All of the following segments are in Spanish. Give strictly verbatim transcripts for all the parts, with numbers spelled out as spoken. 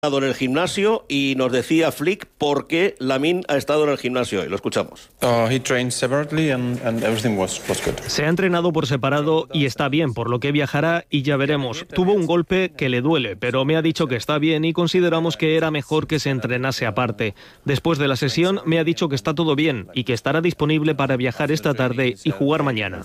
en el gimnasio y nos decía Flick por qué Lamine ha estado en el gimnasio hoy. Lo escuchamos. Uh, he trained separately and, and everything was, was good. Se ha entrenado por separado y está bien, por lo que viajará y ya veremos. Tuvo un golpe que le duele, pero me ha dicho que está bien y consideramos que era mejor que se entrenase aparte. Después de la sesión me ha dicho que está todo bien y que estará disponible para viajar esta tarde y jugar mañana.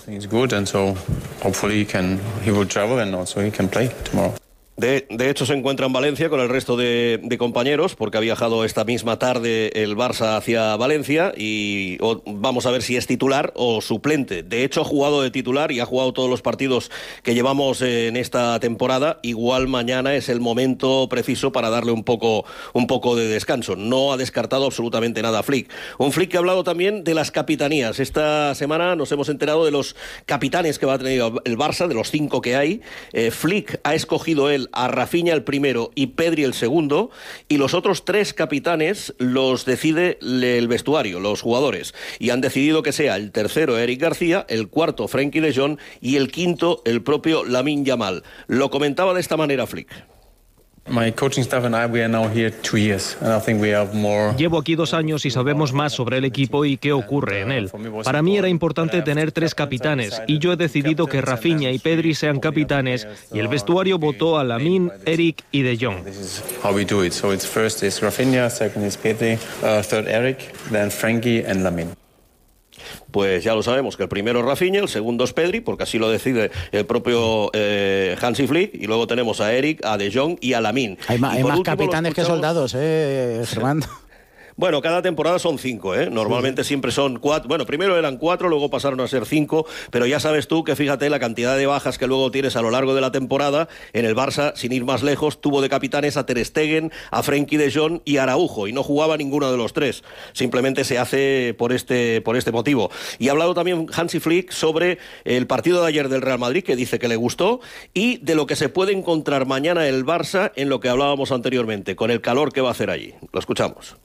De, de hecho, se encuentra en Valencia con el resto de, de compañeros, porque ha viajado esta misma tarde el Barça hacia Valencia y o, vamos a ver si es titular o suplente. De hecho, ha jugado de titular y ha jugado todos los partidos que llevamos en esta temporada. Igual mañana es el momento preciso para darle un poco, un poco de descanso. No ha descartado absolutamente nada a Flick. Un Flick que ha hablado también de las capitanías. Esta semana nos hemos enterado de los capitanes que va a tener el Barça, de los cinco que hay. Eh, Flick ha escogido él a Rafinha el primero y Pedri el segundo, y los otros tres capitanes los decide el vestuario, los jugadores, y han decidido que sea el tercero Eric García, el cuarto Frenkie de Jong y el quinto el propio Lamine Yamal. Lo comentaba de esta manera Flick. My coaching staff and I, we are now here two years, and I think we have more. Llevo aquí dos años y sabemos más sobre el equipo y qué ocurre en él. Para mí era importante tener tres capitanes y yo he decidido que Rafinha y Pedri sean capitanes y el vestuario votó a Lamine, Eric y De Jong. This is how we do it. So it's first is Rafinha, second is Pedri, uh, third Eric, then Frenkie and Lamine. Pues ya lo sabemos, que el primero es Rafinha, el segundo es Pedri, porque así lo decide el propio eh, Hansi Flick, y luego tenemos a Eric, a De Jong y a Lamine. Hay, ma- hay más último, capitanes que soldados, ¿eh, Germán? Bueno, cada temporada son cinco, ¿eh? Normalmente sí. Siempre son cuatro. Bueno, primero eran cuatro, luego pasaron a ser cinco, pero ya sabes tú que fíjate la cantidad de bajas que luego tienes a lo largo de la temporada. En el Barça, sin ir más lejos, tuvo de capitanes a Ter Stegen, a Frenkie de Jong y a Araujo, y no jugaba ninguno de los tres. Simplemente se hace por este, por este motivo. Y ha hablado también Hansi Flick sobre el partido de ayer del Real Madrid, que dice que le gustó, y de lo que se puede encontrar mañana el Barça en lo que hablábamos anteriormente, con el calor que va a hacer allí. Lo escuchamos.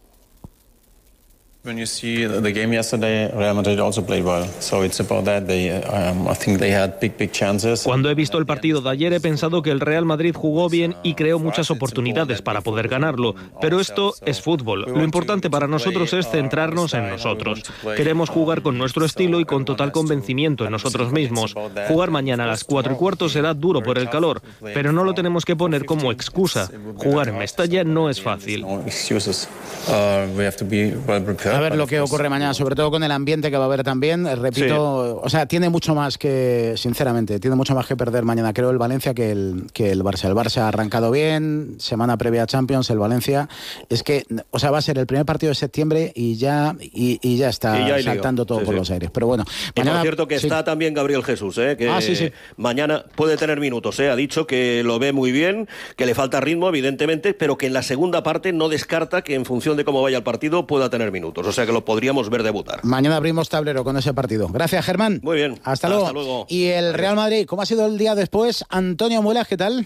When you see the game yesterday, Real Madrid also played well. So it's about that. They, um, I think they had big, big chances. Cuando he visto el partido de ayer he pensado que el Real Madrid jugó bien y creó muchas oportunidades para poder ganarlo. Pero esto es fútbol. Lo importante para nosotros es centrarnos en nosotros. Queremos jugar con nuestro estilo y con total convencimiento en nosotros mismos. Jugar mañana a las cuatro y cuarto será duro por el calor, pero no lo tenemos que poner como excusa. Jugar en Mestalla no es fácil. A ver lo que ocurre mañana, sobre todo con el ambiente que va a haber también. Repito, sí. O sea, tiene mucho más que, sinceramente, tiene mucho más que perder mañana, creo, el Valencia que el, que el Barça. El Barça ha arrancado bien, semana previa a Champions, el Valencia. Es que, o sea, va a ser el primer partido de septiembre y ya, y, y ya está y ya saltando todo sí, por sí. los aires. Pero bueno, mañana. Por cierto, que sí. está también Gabriel Jesús, ¿eh? Que ah, sí, sí. mañana puede tener minutos, ¿eh? Ha dicho que lo ve muy bien, que le falta ritmo, evidentemente, pero que en la segunda parte no descarta que en función de cómo vaya el partido pueda tener minutos. O sea que lo podríamos ver debutar. Mañana abrimos tablero con ese partido. Gracias, Germán. Muy bien. Hasta luego. Hasta luego. Y el Real Madrid, ¿cómo ha sido el día después? Antonio Muelas, ¿qué tal?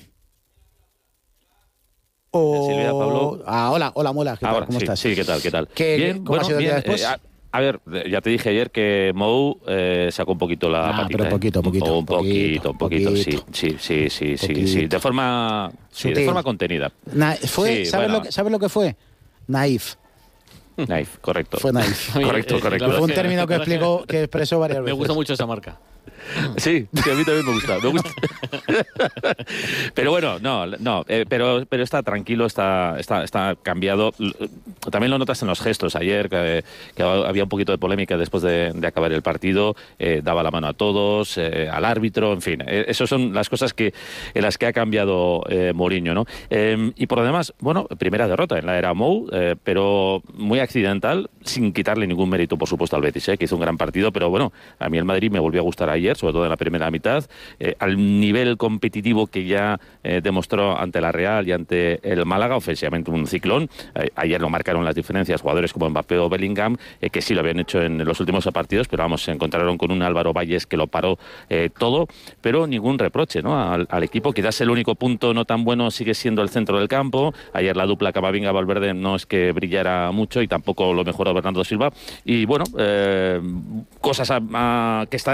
Oh... Silvia, Pablo. Ah, hola, hola Muelas, ¿qué tal? Ahora, ¿Cómo sí, estás? Sí, ¿qué tal? ¿Qué tal? ¿Qué, bien, ¿Cómo bueno, ha sido el bien, día después? Eh, a, a ver, ya te dije ayer que Mou eh, sacó un poquito la ah, patita. pero poquito, poquito. Un poquito, un poquito, poquito, poquito, sí, sí, sí, sí, sí, sí, de forma, sí, de forma contenida. Na- fue, sí, ¿sabes, bueno. lo que, ¿Sabes lo que fue? Naif. Naif, correcto. Fue naif. correcto, correcto. Fue un término que explicó, que expresó varias veces. Me gusta mucho esa marca. Sí, sí, a mí también me gusta. Me gusta. Pero bueno, no, no, eh, pero, pero está tranquilo, está, está, está cambiado. También lo notas en los gestos. Ayer que, que había un poquito de polémica después de, de acabar el partido, eh, daba la mano a todos, eh, al árbitro, en fin. Eh, esas son las cosas que en las que ha cambiado eh, Mourinho, ¿no? Eh, y por lo demás, bueno, primera derrota en la era Mou, eh, pero muy accidental, sin quitarle ningún mérito, por supuesto, al Betis, eh, que hizo un gran partido, pero bueno, a mí el Madrid me volvió a gustar ayer, sobre todo en la primera mitad, eh, al nivel competitivo que ya eh, demostró ante la Real y ante el Málaga, ofensivamente un ciclón. Eh, ayer lo marcaron las diferencias jugadores como Mbappé o Bellingham, eh, que sí lo habían hecho en los últimos partidos, pero vamos, se encontraron con un Álvaro Valles que lo paró eh, todo, pero ningún reproche, ¿no? al, al equipo. Quizás el único punto no tan bueno sigue siendo el centro del campo. Ayer la dupla Camavinga-Valverde no es que brillara mucho y tampoco lo mejoró Bernardo Silva. Y bueno, eh, cosas a, a, que están siendo destacadas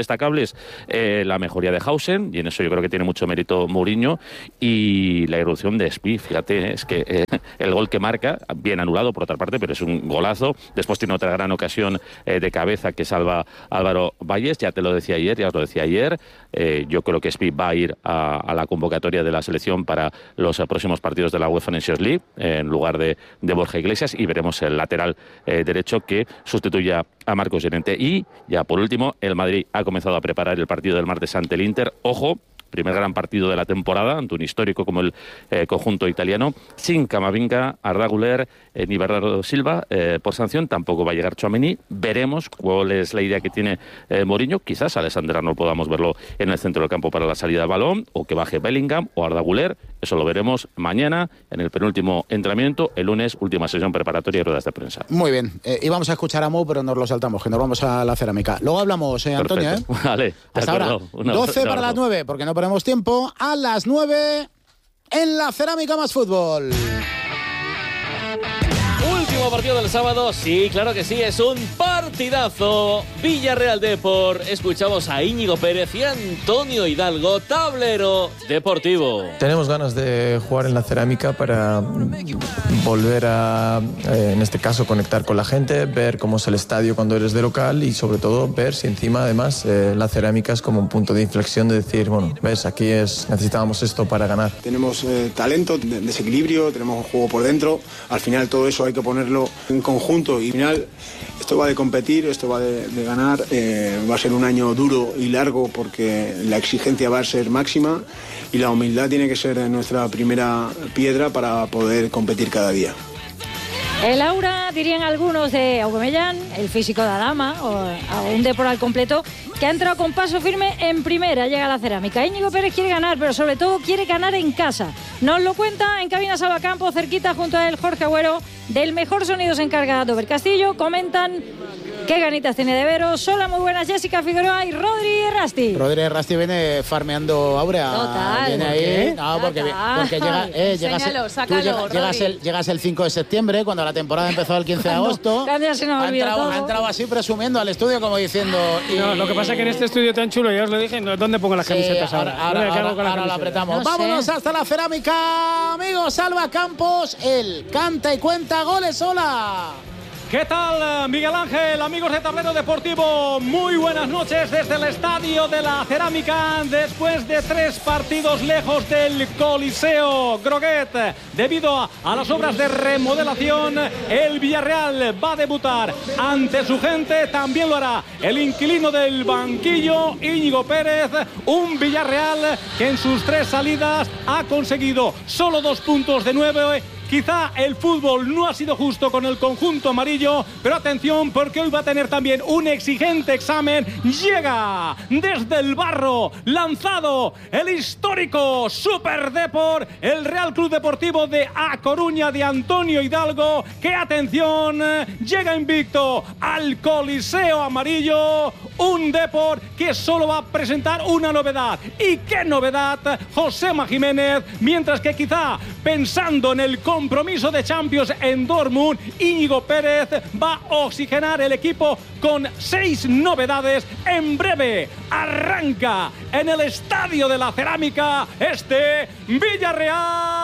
destacables, eh, la mejoría de Hausen, y en eso yo creo que tiene mucho mérito Mourinho, y la irrupción de Spi. Fíjate, es que eh, el gol que marca, bien anulado por otra parte, pero es un golazo. Después tiene otra gran ocasión eh, de cabeza que salva Álvaro Valles, ya te lo decía ayer, ya os lo decía ayer. Eh, yo creo que Spi va a ir a, a la convocatoria de la selección para los eh, próximos partidos de la UEFA Nations League, eh, en lugar de, de Borja Iglesias, y veremos el lateral eh, derecho que sustituya a Marcos Llorente. Y ya por último, el Madrid ha comenzado a preparar el partido del martes ante el Inter. Ojo, primer gran partido de la temporada ante un histórico como el eh, conjunto italiano, sin Camavinga, Arda Güler eh, ni Bernardo Silva eh, por sanción. Tampoco va a llegar Tchouaméni. Veremos cuál es la idea que tiene eh, Mourinho. Quizás Alexander Arnold podamos verlo en el centro del campo para la salida de balón, o que baje Bellingham o Arda Güler. Eso lo veremos mañana en el penúltimo entrenamiento. El lunes, última sesión preparatoria y ruedas de prensa. Muy bien. Eh, íbamos a escuchar a Mo, pero nos lo saltamos, que nos vamos a la cerámica. Luego hablamos, eh, Antonio. ¿eh? Vale. Hasta ahora. doce para las nueve, porque no perdemos tiempo. A las nueve en la cerámica más fútbol. Último partido del sábado, sí, claro que sí, es un partidazo. Villarreal Depor, escuchamos a Íñigo Pérez y Antonio Hidalgo, tablero deportivo. Tenemos ganas de jugar en la cerámica para volver a, eh, en este caso, conectar con la gente, ver cómo es el estadio cuando eres de local y sobre todo ver si encima además eh, la cerámica es como un punto de inflexión de decir, bueno, ves, aquí es necesitábamos esto para ganar. Tenemos eh, talento, desequilibrio, tenemos un juego por dentro, al final todo eso hay que ponerlo en conjunto y al final esto va de competir, esto va de, de ganar, eh, va a ser un año duro y largo porque la exigencia va a ser máxima y la humildad tiene que ser nuestra primera piedra para poder competir cada día. El aura, dirían algunos, de Aubameyang, el físico de Adama, o a un Depor al completo, que ha entrado con paso firme en primera, llega a la cerámica. Íñigo Pérez quiere ganar, pero sobre todo quiere ganar en casa. Nos lo cuenta en cabina Salvacampo, cerquita junto a él Jorge Agüero, del mejor sonido se encarga Dover Castillo. Comentan qué ganitas tiene de veros. Hola, muy buenas, Jessica Figueroa y Rodri Rasti. Rodri Rasti viene farmeando Aurea. Total. Viene ¿Por ahí. qué? No, porque, porque llega, eh, llegas, Enséñalo, el, sácalo, tú llega, llegas, el, llegas el cinco de septiembre, cuando la temporada empezó el quince de agosto. Ya se nos ha, olvidó entrado, todo. ha entrado así presumiendo al estudio como diciendo... Y... No, lo que pasa es que en este estudio tan chulo, ya os lo dije, ¿dónde pongo las Sí, camisetas ahora? ahora? Ahora, ¿Dónde ahora, cargo con la ahora la camiseta? apretamos. No Vámonos sé. hasta la cerámica, amigos. Salva Campos, el canta y cuenta goles. Hola. ¿Qué tal, Miguel Ángel? Amigos de Tablero Deportivo, muy buenas noches desde el Estadio de la Cerámica. Después de tres partidos lejos del Coliseo Groguet, debido a, a las obras de remodelación, el Villarreal va a debutar ante su gente. También lo hará el inquilino del banquillo, Íñigo Pérez. Un Villarreal que en sus tres salidas ha conseguido solo dos puntos de nueve. Quizá el fútbol no ha sido justo con el conjunto amarillo, pero atención porque hoy va a tener también un exigente examen. Llega desde el barro, lanzado el histórico Super Depor, el Real Club Deportivo de A Coruña de Antonio Hidalgo, que atención, llega invicto al Coliseo Amarillo. Un Depor que solo va a presentar una novedad. ¿Y qué novedad? Josema Jiménez, mientras que quizá pensando en el compromiso de Champions en Dortmund, Íñigo Pérez va a oxigenar el equipo con seis novedades. En breve arranca en el Estadio de la Cerámica este Villarreal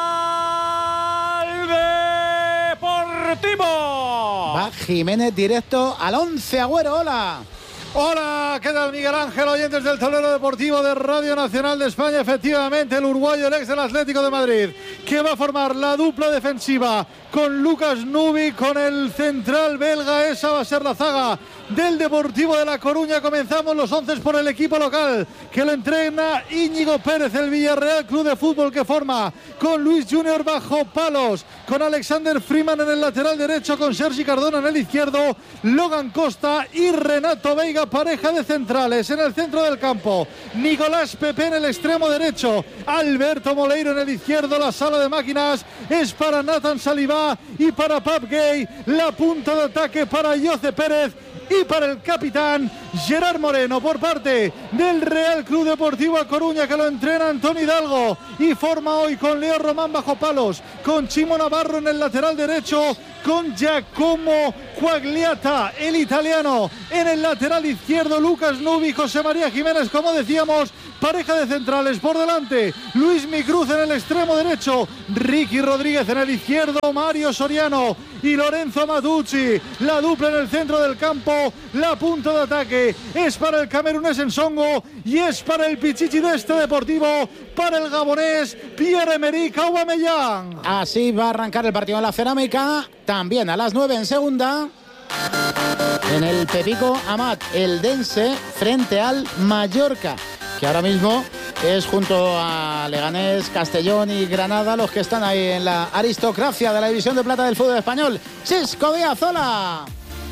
Deportivo. Va Jiménez directo al once. Agüero, hola. Hola, ¿qué tal, Miguel Ángel? Oyentes del Tablero Deportivo de Radio Nacional de España. Efectivamente, el uruguayo, el ex del Atlético de Madrid, que va a formar la dupla defensiva con Lucas Nubi, con el central belga. Esa va a ser la zaga del Deportivo de La Coruña. Comenzamos los once por el equipo local, que lo entrena Íñigo Pérez. El Villarreal Club de Fútbol, que forma con Luis Junior bajo palos, con Alexander Freeman en el lateral derecho, con Sergi Cardona en el izquierdo, Logan Costa y Renato Veiga, pareja de centrales. En el centro del campo, Nicolás Pepe en el extremo derecho, Alberto Moleiro en el izquierdo. La sala de máquinas es para Nathan Saliba y para Pap Gay. La punta de ataque para Jose Pérez y para el capitán Gerard Moreno, por parte del Real Club Deportivo A Coruña, que lo entrena Antonio Hidalgo y forma hoy con Leo Román bajo palos, con Chimo Navarro en el lateral derecho, con Giacomo Quagliata, el italiano. En el lateral izquierdo, Lucas Nubi, José María Jiménez, como decíamos, pareja de centrales por delante. Luis Micruz en el extremo derecho, Ricky Rodríguez en el izquierdo, Mario Soriano y Lorenzo Matucci. La dupla en el centro del campo, la punta de ataque es para el camerunés Ensongo y es para el Pichichi de este Deportivo, para el gabonés Pierre-Emerick Aubameyang. Así va a arrancar el partido en la Cerámica, también a las nueve en segunda. En el Pepico Amat, el Dense frente al Mallorca, que ahora mismo es junto a Leganés, Castellón y Granada los que están ahí en la aristocracia de la división de plata del fútbol español. Xisco Díaz, hola.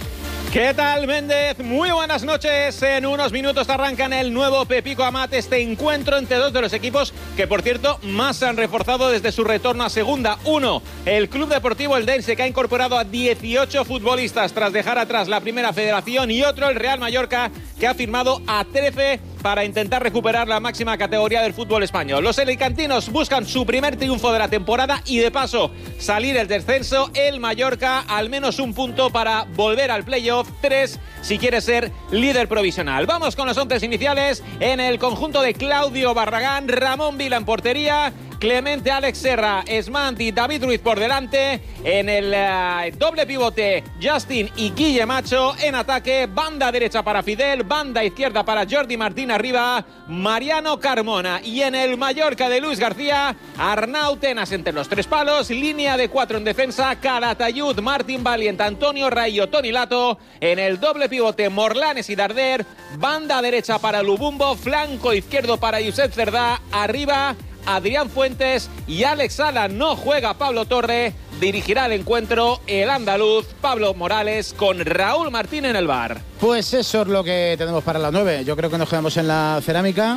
¿Qué tal, Méndez? Muy buenas noches. En unos minutos arrancan el nuevo Pepico Amat, este encuentro entre dos de los equipos que, por cierto, más se han reforzado desde su retorno a segunda. Uno, el Club Deportivo Eldense, que ha incorporado a dieciocho futbolistas tras dejar atrás la primera federación, y otro, el Real Mallorca, que ha firmado a trece para intentar recuperar la máxima categoría del fútbol español. Los alicantinos buscan su primer triunfo de la temporada y, de paso, salir del descenso. El Mallorca, al menos un punto para volver al playoff, tres si quiere ser líder provisional. Vamos con los once iniciales. En el conjunto de Claudio Barragán, Ramón Vila en portería, Clemente, Alex Serra, Esmant y David Ruiz por delante. En el uh, doble pivote, Justin y Guille Macho. En ataque, banda derecha para Fidel, banda izquierda para Jordi Martín arriba, Mariano Carmona. Y en el Mallorca de Luis García, Arnau Tenas entre los tres palos, línea de cuatro en defensa, Calatayud, Martín Valiente, Antonio Rayo, Toni Lato. En el doble pivote, Morlanes y Darder, banda derecha para Lubumbo, flanco izquierdo para Josep Cerdá, arriba Adrián Fuentes y Alex Sala. No juega Pablo Torre. Dirigirá el encuentro el andaluz Pablo Morales con Raúl Martín en el bar. Pues eso es lo que tenemos para las nueve. Yo creo que nos quedamos en la Cerámica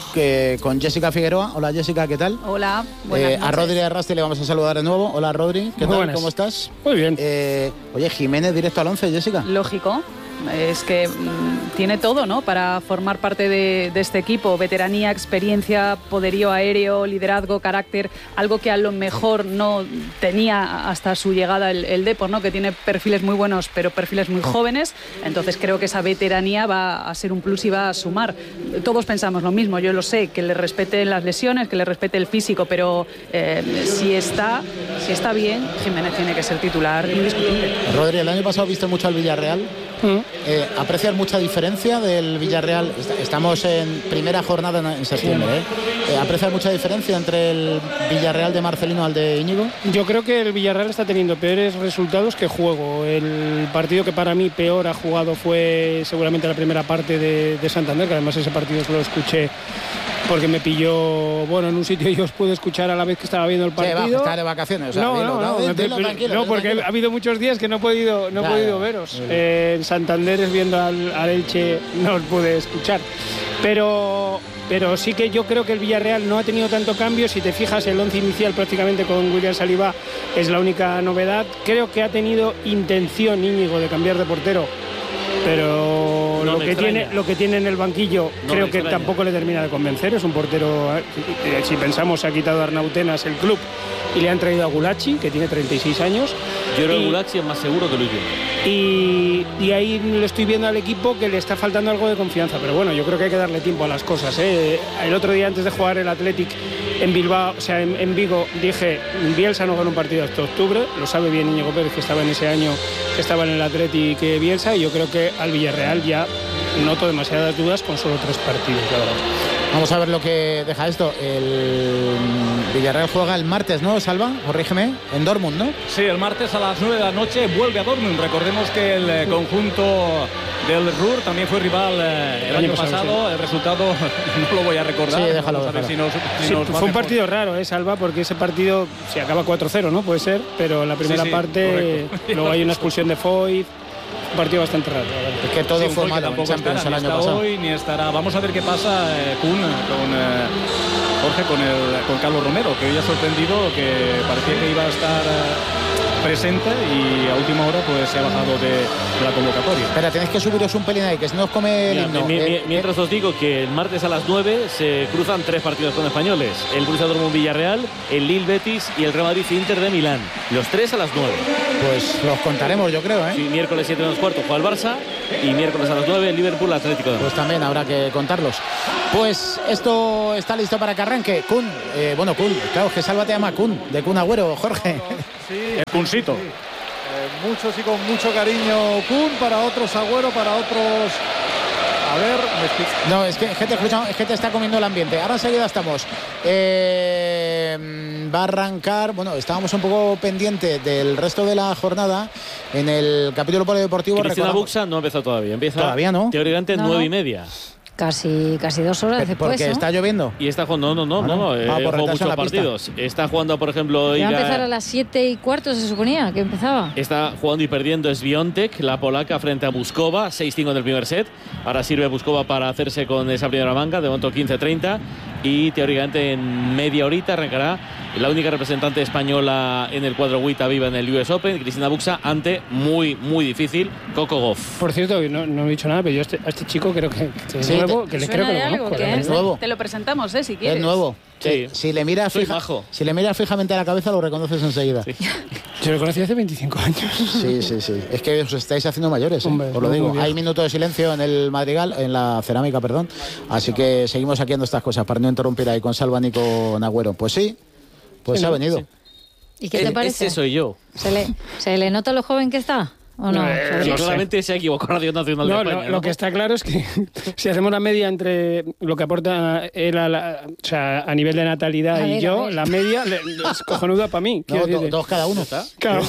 que con Jessica Figueroa. Hola Jessica, ¿qué tal? Hola, buenas eh, noches. A Rodri Arrasti le vamos a saludar de nuevo. Hola Rodri, ¿qué Muy tal? buenas. ¿Cómo estás? Muy bien. Eh, oye, Jiménez directo al once, Jessica. Lógico. Es que mmm, tiene todo, ¿no?, para formar parte de, de este equipo. Veteranía, experiencia, poderío aéreo, liderazgo, carácter. Algo que a lo mejor no tenía hasta su llegada el, el Depor, ¿no?, que tiene perfiles muy buenos, pero perfiles muy jóvenes. Entonces creo que esa veteranía va a ser un plus y va a sumar. Todos pensamos lo mismo, yo lo sé, que le respeten las lesiones, que le respete el físico, pero eh, si está, si está bien, Jiménez tiene que ser titular indiscutible. Rodri, el año pasado viste mucho al Villarreal. Eh, ¿Aprecias mucha diferencia del Villarreal? Estamos en primera jornada en septiembre. ¿eh? Eh, ¿Aprecias mucha diferencia entre el Villarreal de Marcelino al de Íñigo? Yo creo que el Villarreal está teniendo peores resultados que juego. El partido que para mí peor ha jugado fue seguramente la primera parte de, de Santander, que además ese partido lo escuché porque me pilló, bueno, en un sitio y os pude escuchar a la vez que estaba viendo el partido. Sí, va, está de vacaciones. O sea, no, dilo, no, no, dilo, me, dilo, me, tranquilo, no, dilo, porque tranquilo. ha habido muchos días que no he podido, no he Ya, podido ya. veros. Eh, en Santander es viendo al, al Elche, no os pude escuchar. Pero, pero sí que yo creo que el Villarreal no ha tenido tanto cambio. Si te fijas, el once inicial prácticamente con William Saliba es la única novedad. Creo que ha tenido intención Íñigo de cambiar de portero, pero No lo me que extraña. tiene lo que tiene en el banquillo No creo me que extraña. tampoco le termina de convencer. Es un portero, eh, si pensamos, ha quitado a Arnau Tenas el club y le han traído a Gulachi, que tiene treinta y seis años. Yo creo Y- que Gulachi es más seguro que Luis Díaz. y, y ahí le estoy viendo al equipo que le está faltando algo de confianza, pero bueno, yo creo que hay que darle tiempo a las cosas, ¿eh? El otro día, antes de jugar el Athletic en Bilbao, o sea, en, en Vigo, dije, Bielsa no gana un partido hasta octubre. Lo sabe bien Íñigo Pérez, que estaba en ese año, que estaba en el Athletic, que Bielsa, y yo creo que al Villarreal ya noto demasiadas dudas con solo tres partidos, la verdad. Vamos a ver lo que deja esto. El Villarreal juega el martes, ¿no, Salva? Corrígeme. En Dortmund, ¿no? Sí, el martes a las nueve de la noche vuelve a Dortmund. Recordemos que el eh, conjunto del Ruhr también fue rival eh, el, El año año pasado, pasado. El resultado no lo voy a recordar. Sí, déjalo, Vamos a ver déjalo. si nos- si Sí, nos va fue un mejor. partido raro, ¿eh, Salva? Porque ese partido se acaba cuatro cero, ¿no? Puede ser, pero en la primera Sí, sí, parte correcto. luego hay una expulsión de Foyt. Un partido bastante raro, la verdad. Es que todo Sí, un fue gol que malo en tampoco Champions estará, el ni año está pasado. hoy, ni estará. Vamos a ver qué pasa, eh, Kun, con eh, Jorge, con, el, con Carlos Romero, que hoy ha sorprendido, que parecía que iba a estar eh, presente y a última hora pues se ha bajado de, de la convocatoria. Espera, tenéis que subiros un pelín ahí, que si no os come el Mira, himno. mi- mi- Eh, mientras os digo que el martes a las nueve se cruzan tres partidos con españoles: el Borussia Dortmund Villarreal, el Lille Betis y el Real Madrid Inter de Milán. Los tres a las nueve. Pues los contaremos, yo creo, ¿eh? Sí, miércoles siete menos cuarto juega el Barça y miércoles a las nueve Liverpool Atlético de Madrid. Pues también habrá que contarlos. Pues esto está listo para que arranque. Kun, eh, bueno, Kun, claro, que Salva te llama Kun, de Kun Agüero, Jorge. Sí, el Kuncito. Sí. Eh, muchos y con mucho cariño Kun, para otros Agüero, para otros... A ver, me... No, es que, es, que te, es que te está comiendo el ambiente. Ahora enseguida estamos. Eh, va a arrancar, bueno, estábamos un poco pendientes del resto de la jornada en el capítulo polideportivo. Cristina Buxa no ha empezado todavía. Empieza todavía no. Teóricamente no. nueve y media. Casi, casi dos horas Pero, después, porque ¿no? está lloviendo. Y está jugando, no, no, no, no, no ah, eh, jugó muchos partidos. Está jugando, por ejemplo, Iba a Iga, empezar a las siete y cuarto, se suponía que empezaba. está jugando y perdiendo Swiatek, la polaca, frente a Buskova, seis cinco en el primer set. Ahora sirve Buskova para hacerse con esa primera manga, de momento quince treinta. Y teóricamente en media horita arrancará la única representante española en el cuadro Wita Viva en el U S Open, Cristina Buxa, ante muy, muy difícil Coco Gauff. Por cierto, no, no he dicho nada, pero yo este, a este chico creo que, que es sí, nuevo, te, que le creo que lo conozco. Es nuevo. Te lo presentamos, ¿eh? Si quieres. Es nuevo. Sí. Si le miras fija, si le miras fijamente a la cabeza lo reconoces enseguida. Sí. Yo lo conocí hace veinticinco años. Sí, sí, sí. Es que os estáis haciendo mayores, ¿eh? Hombre, os lo digo. bien. Hay minuto de silencio en el Madrigal, en la cerámica, perdón. Así que seguimos haciendo estas cosas para no interrumpir ahí con Salva ni con Agüero. Pues sí, pues sí, ha no, venido. sí. ¿Y qué te parece? Ese soy yo. ¿Se le, ¿Se le nota lo joven que está? ¿O no? No, eh, Y no claramente se ha equivocado Radio Nacional No, de España. lo, ¿no? lo que está claro es que si hacemos la media entre lo que aporta él a, la, o sea, a nivel de natalidad A y ver, a yo, ver. la media le- es cojonuda para mí. No, quiero do- decirte. dos cada uno. Claro.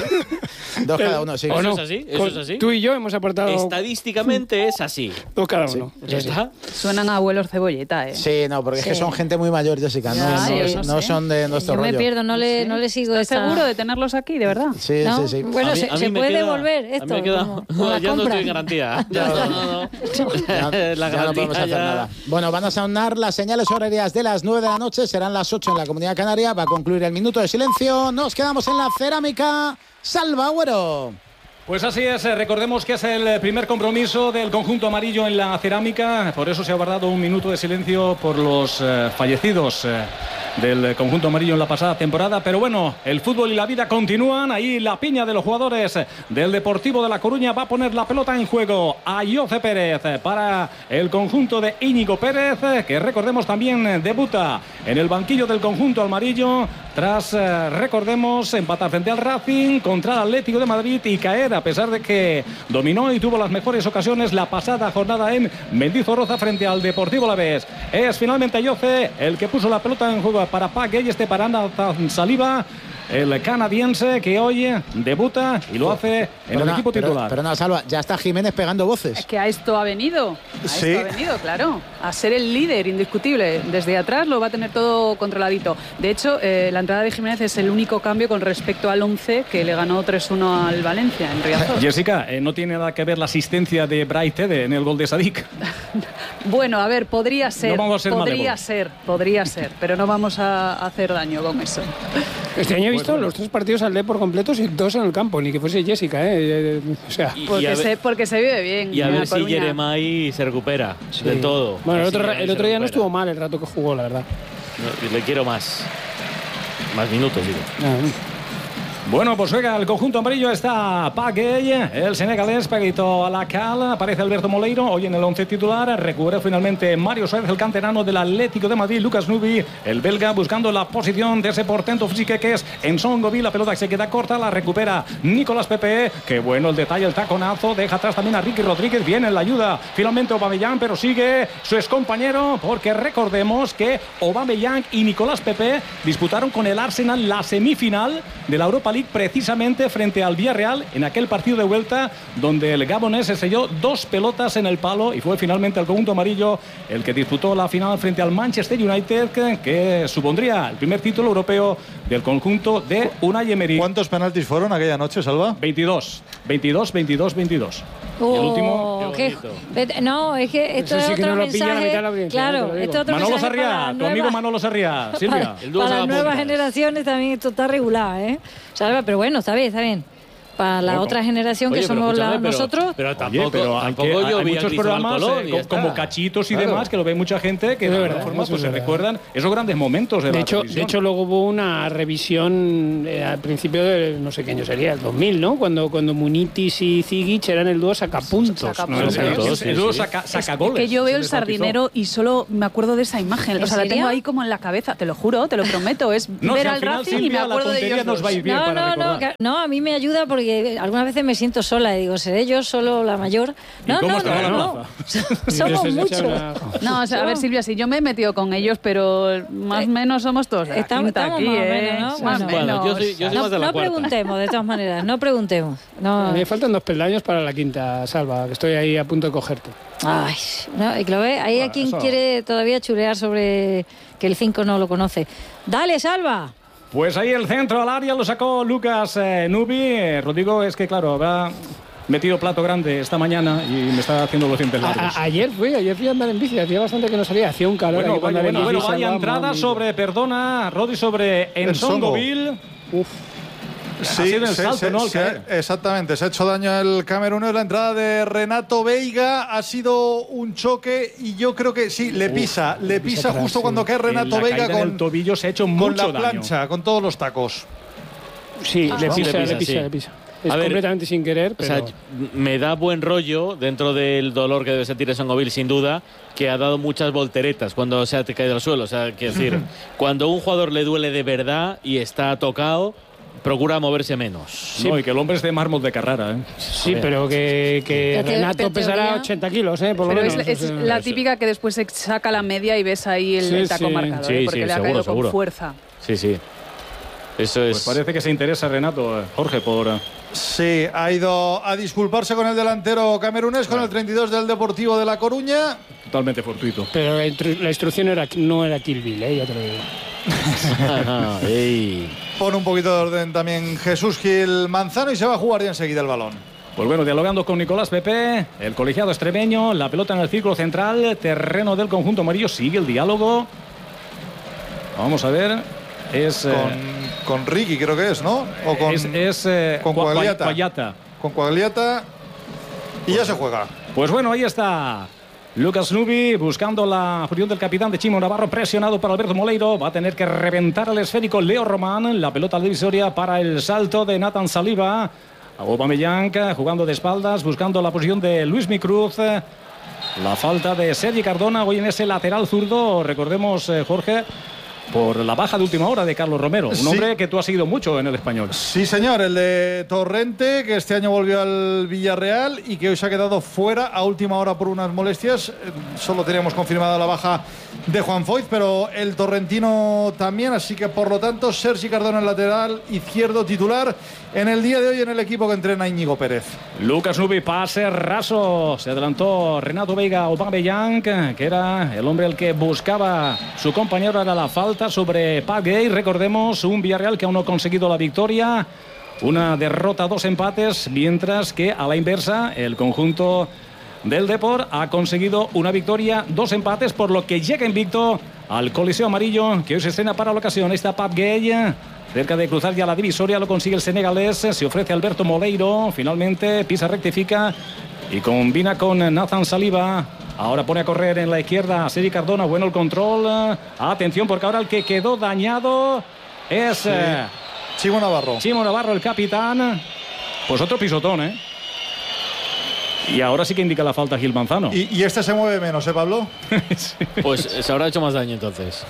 Dos Pero- cada uno, sí. ¿o Eso no? es así, eso Con- es así. Tú y yo hemos aportado Estadísticamente es así. dos cada uno. Ya está. Suenan a abuelos cebolleta, ¿eh? Sí, no, porque es que Sí. son gente muy mayor, Jessica. Ya, no, sí, no, yo no no sé. son de nuestro Yo me rollo. pierdo, no le, no le sigo ¿Estás esta... seguro de tenerlos aquí, de verdad? Sí, ¿No? sí, sí. Bueno, A mí- se, a mí se me puede queda- devolver a mí esto. me queda- como- no, como la ya no compra. estoy en garantía. Ya, No, no, no. Ya, La ya no podemos garantía hacer ya- nada. Bueno, van a sonar las señales horarias de las nueve de la noche, serán las ocho en la Comunidad Canaria, va a concluir el minuto de silencio, nos quedamos en la cerámica. Salva Agüero. Pues así es, eh, recordemos que es el primer compromiso del conjunto amarillo en la cerámica, por eso se ha guardado un minuto de silencio por los eh, fallecidos eh, del conjunto amarillo en la pasada temporada, pero bueno, el fútbol y la vida continúan, ahí la piña de los jugadores del Deportivo de La Coruña va a poner la pelota en juego a Jose Pérez para el conjunto de Íñigo Pérez, que recordemos también debuta en el banquillo del conjunto amarillo tras, eh, recordemos, empatar frente al Racing contra el Atlético de Madrid y caer a pesar de que dominó y tuvo las mejores ocasiones la pasada jornada en Mendizorroza frente al Deportivo Alavés. Es finalmente Jose el que puso la pelota en juego para Pague y este para Nathan Saliba, el canadiense que hoy debuta y lo hace en Perdona, el equipo pero- titular. Pero no, Salva, ya está Jiménez pegando voces. Es que a esto ha venido. A Sí. esto ha venido, claro. A ser el líder indiscutible. Desde atrás lo va a tener todo controladito. De hecho, eh, la entrada de Jiménez es el único cambio con respecto al once que le ganó tres uno al Valencia en Riazor. Jessica, eh, no tiene nada que ver la asistencia de Bright Tede en el gol de Sadik. Bueno, a ver, podría ser. No vamos a ser podría malévolos. ser, podría ser. Pero no vamos a hacer daño con eso. Este año he visto los tres partidos al D por completos y dos en el campo, ni que fuese Jessica, ¿eh? Eh, O sea, Y- Porque, a ver- se, porque se vive bien. Y a en ver La si Coruña. Jeremai se recupera de todo. Bueno, el Así otro, que ahí el se otro día no recupera. estuvo mal el rato que jugó, la verdad. No, le quiero más. Más minutos, digo. Bueno, pues juega el conjunto amarillo, está Paguey, el senegalés, Paguito a la cal, aparece Alberto Moleiro, hoy en el once titular, recupera finalmente Mario Suárez, el canterano del Atlético de Madrid, Lucas Nubi, el belga, buscando la posición de ese portento físico que es Ensongovi, la pelota que se queda corta, la recupera Nicolás Pepe, que bueno el detalle, el taconazo, deja atrás también a Ricky Rodríguez, viene en la ayuda, finalmente Aubameyang, pero sigue su excompañero, porque recordemos que Aubameyang y Nicolás Pepe disputaron con el Arsenal la semifinal de la Europa League precisamente frente al Villarreal en aquel partido de vuelta donde el gabonés se selló dos pelotas en el palo y fue finalmente el conjunto amarillo el que disputó la final frente al Manchester United que, que supondría el primer título europeo del conjunto de Unai Emery. ¿Cuántos penaltis fueron aquella noche, Salva? veintidós, veintidós, veintidós, veintidós. Oh, Y el último, qué- vete- no, es que esto Eso es sí que otro no lo pilla la mensaje. mitad de la audiencia, claro, ya te lo digo. esto es otro Manolo mensaje para Sarriá, las tu amigo nuevas- Manolo Sarriá, Silvia. Para, para las nuevas generaciones también esto está regulado, ¿eh? O sea, pero bueno, está bien, está bien. para la Bueno. otra generación Oye, que pero somos la- escúchame, pero- nosotros. pero Oye, tampoco, pero hay, tampoco que- yo hay vi a muchos Cristóbal programas Colón eh, y co- ya está. como cachitos y Claro. demás que lo ve mucha gente que Es de verdad, alguna forma eso pues, es se verdad. recuerdan esos grandes momentos de, De la hecho, de televisión. hecho, luego hubo una revisión eh, al principio de, no sé qué año sería, el dos mil, ¿no? Cuando, cuando Munitis y Zigic eran el dúo sacapuntos. Sacapuntos. ¿no? El- el- Sí, el dúo sí. saca, saca Es goles. que yo veo se el les bautizó. sardinero y solo me acuerdo de esa imagen. ¿En O sea, la serio? tengo ahí como en la cabeza, te lo juro, te lo prometo. Es No, ver si al al final, Racing y me Silvia, la acuerdo de tontería ellos nos dos. va a ir bien No, para no, no, recordar. que- no, a mí me ayuda porque algunas veces me siento sola y digo, ¿seré yo solo la mayor? No, cómo no, estará no, la no. Somos Entonces, muchos. echa una- No, o sea, a ver, Silvia, si yo me he metido con ellos, pero más o menos somos todos de la Estamos- quinta estamos aquí, más o ¿eh? menos, ¿no? Más o Bueno. Bueno, yo menos. soy, yo soy No, más de la no cuarta. preguntemos, de todas maneras, no preguntemos. A No. mí me faltan dos peldaños para la quinta, Salva, que estoy ahí a punto de cogerte. Ay, no, y que lo ve, hay a quien eso- quiere todavía chulear sobre que el cinco no lo conoce. Dale, Salva. Pues ahí el centro al área lo sacó Lucas eh, Nubi. Eh, Rodrigo, es que claro, habrá metido plato grande esta mañana y me está haciendo los dientes A- largos. a- ayer fui, ayer fui a andar en bici, hacía bastante que no salía, hacía un calor. Bueno, aquí para bueno, andar en bueno, bici, bueno, vaya Salva, entrada mamita. sobre, perdona, Rodi, sobre Ensongoville. Uf. Ha Sí, sido el se- salto, se- ¿no? El se- caer. exactamente, se ha hecho daño el camerunés. La entrada de Renato Veiga ha sido un choque y yo creo que sí, le pisa, le pisa atrás, justo sí. cuando cae Renato la Veiga caída en el con, tobillo se ha hecho con mucho la daño. plancha, con todos los tacos. Sí, Ah, le sí, pisa, le le pisa, pisa, sí. le pisa. Es A ver, completamente sin querer, O pero... sea, me da buen rollo, dentro del dolor que debe sentir Songoville, sin duda, que ha dado muchas volteretas cuando se ha caído al suelo. O sea, quiero decir, cuando a un jugador le duele de verdad y está tocado, procura moverse menos. No, y que el hombre es de mármol de Carrara. ¿eh? Sí, pero que, que Ya te- Renato te- pesará teoría- ochenta kilos, ¿eh? Por lo Pero menos. es, es o sea, la típica que después se saca la media y ves ahí el, Sí, el taco sí. marcado, Sí, ¿eh? porque sí, le ha seguro, caído seguro. con fuerza. Sí, sí. Eso es. Pues parece que se interesa Renato, eh, Jorge, por... eh, Sí, ha ido a disculparse con el delantero camerunés, con el treinta y dos del Deportivo de La Coruña. totalmente fortuito. Pero la, instru- la instrucción era, no era Kill Bill, ¿eh? Ya te lo digo. Ey. Pone un poquito de orden también Jesús Gil Manzano y se va a jugar ya enseguida el balón. Pues bueno, dialogando con Nicolás Pepe, el colegiado extremeño, la pelota en el círculo central, terreno del conjunto amarillo, sigue el diálogo. Vamos a ver, es... eh, Con, con Ricky creo que es, ¿no? O con, es, es, eh, con Gua- Coagliata. Coagliata. con Coagliata. Y ya se juega. Pues bueno, ahí está Lucas Nubi buscando la fusión del capitán de Chimo Navarro, presionado por Alberto Moleiro. Va a tener que reventar el esférico Leo Román. La pelota divisoria para el salto de Nathan Saliba. Aubameyang jugando de espaldas, buscando la posición de Luis Micruz. La falta de Sergi Cardona hoy en ese lateral zurdo. Recordemos, eh, Jorge, por la baja de última hora de Carlos Romero. Un Sí. hombre que tú has seguido mucho en el español. Sí, señor, el de Torrente, que este año volvió al Villarreal y que hoy se ha quedado fuera a última hora por unas molestias. Eh, Solo teníamos confirmada la baja de Juan Foyt, pero el torrentino también, así que por lo tanto Sergi Cardona, el lateral izquierdo titular en el día de hoy en el equipo que entrena Íñigo Pérez. Lucas Nubi, pase raso. Se adelantó Renato Veiga Aubameyang, que era el hombre el que buscaba su compañero. Era la falta sobre Pat Gay. Recordemos, un Villarreal que aún no ha conseguido la victoria. Una derrota, dos empates, mientras que a la inversa el conjunto del Depor ha conseguido una victoria, dos empates, por lo que llega invicto al Coliseo Amarillo, que hoy se estrena para la ocasión. Ahí está Pat Gay, cerca de cruzar ya la divisoria, lo consigue el senegalés, se ofrece Alberto Moleiro, finalmente pisa, rectifica y combina con Nathan Saliba. Ahora pone a correr en la izquierda Sergi Cardona, bueno el control, atención porque ahora el que quedó dañado es Sí. eh, Chimo Navarro. Chimo Navarro, el capitán. Pues otro pisotón, ¿eh? Y ahora sí que indica la falta Gil Manzano. Y, y este se mueve menos, ¿eh, Pablo? Pues se habrá hecho más daño entonces.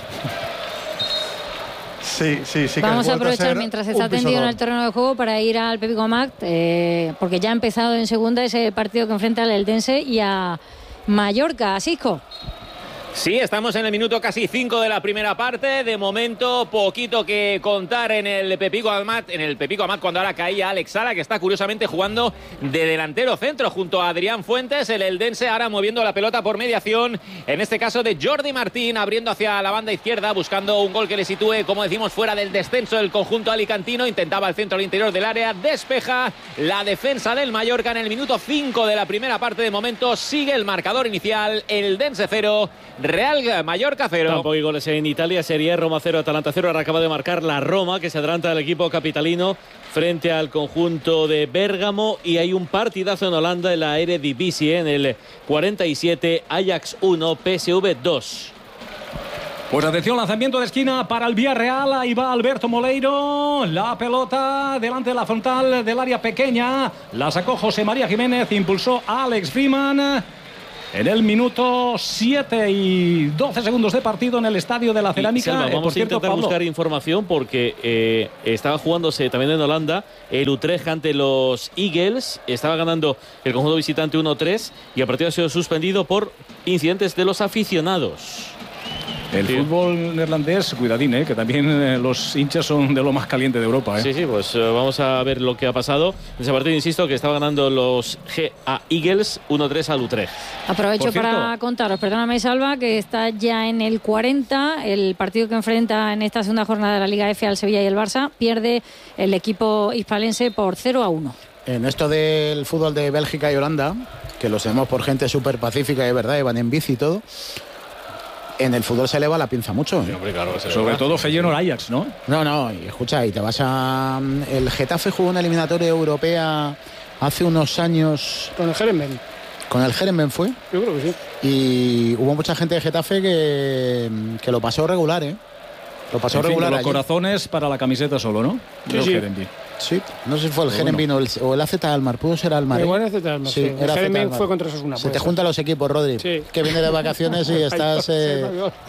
Sí, sí, sí. que Vamos a vuelta aprovechar ser mientras un está tendido en pisotón. el terreno de juego para ir al Pepico Mac, eh, porque ya ha empezado en segunda ese partido que enfrenta al Eldense y a Mallorca. Asisco. Sí, estamos en el minuto casi cinco de la primera parte. De momento, poquito que contar en el Pepico Amat, en el Pepico Amat cuando ahora caía Alex Sala, que está curiosamente jugando de delantero centro junto a Adrián Fuentes. El Eldense ahora moviendo la pelota por mediación, en este caso de Jordi Martín, abriendo hacia la banda izquierda, buscando un gol que le sitúe, como decimos, fuera del descenso del conjunto alicantino. Intentaba el centro al interior del área, despeja la defensa del Mallorca en el minuto cinco de la primera parte. De momento sigue el marcador inicial, el Eldense cero, Real Mallorca cero. Tampoco hay goles en Italia. Serie Roma cero, Atalanta cero. Ahora acaba de marcar la Roma, que se adelanta del equipo capitalino frente al conjunto de Bérgamo. Y hay un partidazo en Holanda en la Eredivisie en el cuarenta y siete. Ajax uno, P S V dos. Pues atención, lanzamiento de esquina para el Villarreal. Ahí va Alberto Moleiro. La pelota delante de la frontal del área pequeña. La sacó José María Jiménez. Impulsó a Alex Freeman. En el minuto siete y doce segundos de partido en el Estadio de la Cerámica. Salva, vamos por cierto, a intentar Pablo, buscar información porque eh, estaba jugándose también en Holanda el Utrecht ante los Eagles. Estaba ganando el conjunto visitante uno tres y el partido ha sido suspendido por incidentes de los aficionados. el Sí. fútbol neerlandés, cuidadín, ¿eh? Que también eh, los hinchas son de lo más caliente de Europa. ¿eh? Sí, sí, pues eh, vamos a ver lo que ha pasado. En ese partido, insisto, que estaba ganando los G A Eagles uno tres al Utrecht. Aprovecho Por cierto, para contaros, perdóname Salva, que está ya en el cuarenta, el partido que enfrenta en esta segunda jornada de la Liga F al Sevilla y el Barça, pierde el equipo hispalense por cero a uno. En esto del fútbol de Bélgica y Holanda, que lo sabemos por gente súper pacífica, de verdad, y van en bici y todo, en el fútbol se eleva la pinza mucho. ¿eh? Hombre, claro, sobre todo Feyenoord Ajax, ¿no? No, no, y escucha, y te vas a... El Getafe jugó una eliminatoria europea hace unos años... Con el Herenben. ¿Con el Herenben fue? Yo creo que sí. Y hubo mucha gente de Getafe que, que lo pasó regular, ¿eh? Lo pasó En fin, regular los allí. corazones para la camiseta solo, ¿no? Sí, Los sí. Herenben. Sí, no sé si fue el Pero Herenben bueno. o, el, o el A Z Almar, pudo ser Almar. ¿eh? Igual el A Z Almar, sí. El era A Z Herenben Almar. fue contra Osasuna, Se puede te ser. juntan los equipos, Rodri. Sí. Que viene de vacaciones y estás... eh,